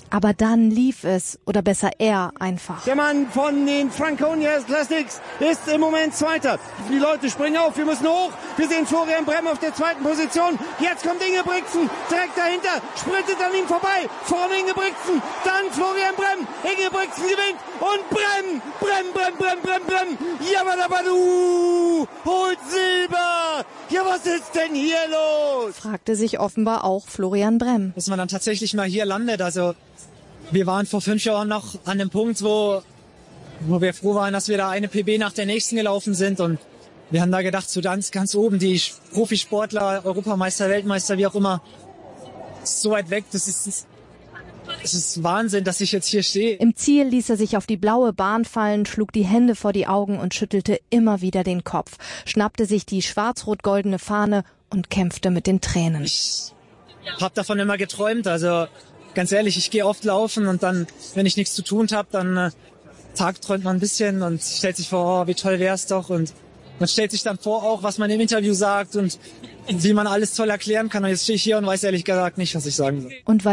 Speaker 25: Aber dann lief es, oder besser er einfach.
Speaker 26: Der Mann von den Franconia Classics ist im Moment Zweiter. Die Leute springen auf, wir müssen hoch. Wir sehen Florian Brem auf der zweiten Position. Jetzt kommt Ingebrigtsen direkt dahinter, sprintet an ihm vorbei. Vorne Ingebrigtsen, dann Florian Brem. Ingebrigtsen gewinnt und Brem, Brem, Brem, Brem, Brem, Brem. Jabadabadu, holt Silber. Ja, was ist denn hier los?
Speaker 25: Fragte sich offenbar auch Florian Brem.
Speaker 27: Dass man dann tatsächlich mal hier landet, also wir waren vor fünf Jahren noch an dem Punkt, wo, wo wir froh waren, dass wir da eine P B nach der nächsten gelaufen sind. Und wir haben da gedacht, so ganz, ganz oben, die Profisportler, Europameister, Weltmeister, wie auch immer, so weit weg. Das ist, das ist Wahnsinn, dass ich jetzt hier stehe.
Speaker 25: Im Ziel ließ er sich auf die blaue Bahn fallen, schlug die Hände vor die Augen und schüttelte immer wieder den Kopf, schnappte sich die schwarz-rot-goldene Fahne und kämpfte mit den Tränen.
Speaker 27: Ich hab davon immer geträumt, also ganz ehrlich, ich gehe oft laufen und dann, wenn ich nichts zu tun habe, dann äh, tagträumt man ein bisschen und stellt sich vor, oh, wie toll wär's doch. Und man stellt sich dann vor auch, was man im Interview sagt und wie man alles toll erklären kann. Und jetzt stehe ich hier und weiß ehrlich gesagt nicht, was ich sagen soll.
Speaker 25: Und weil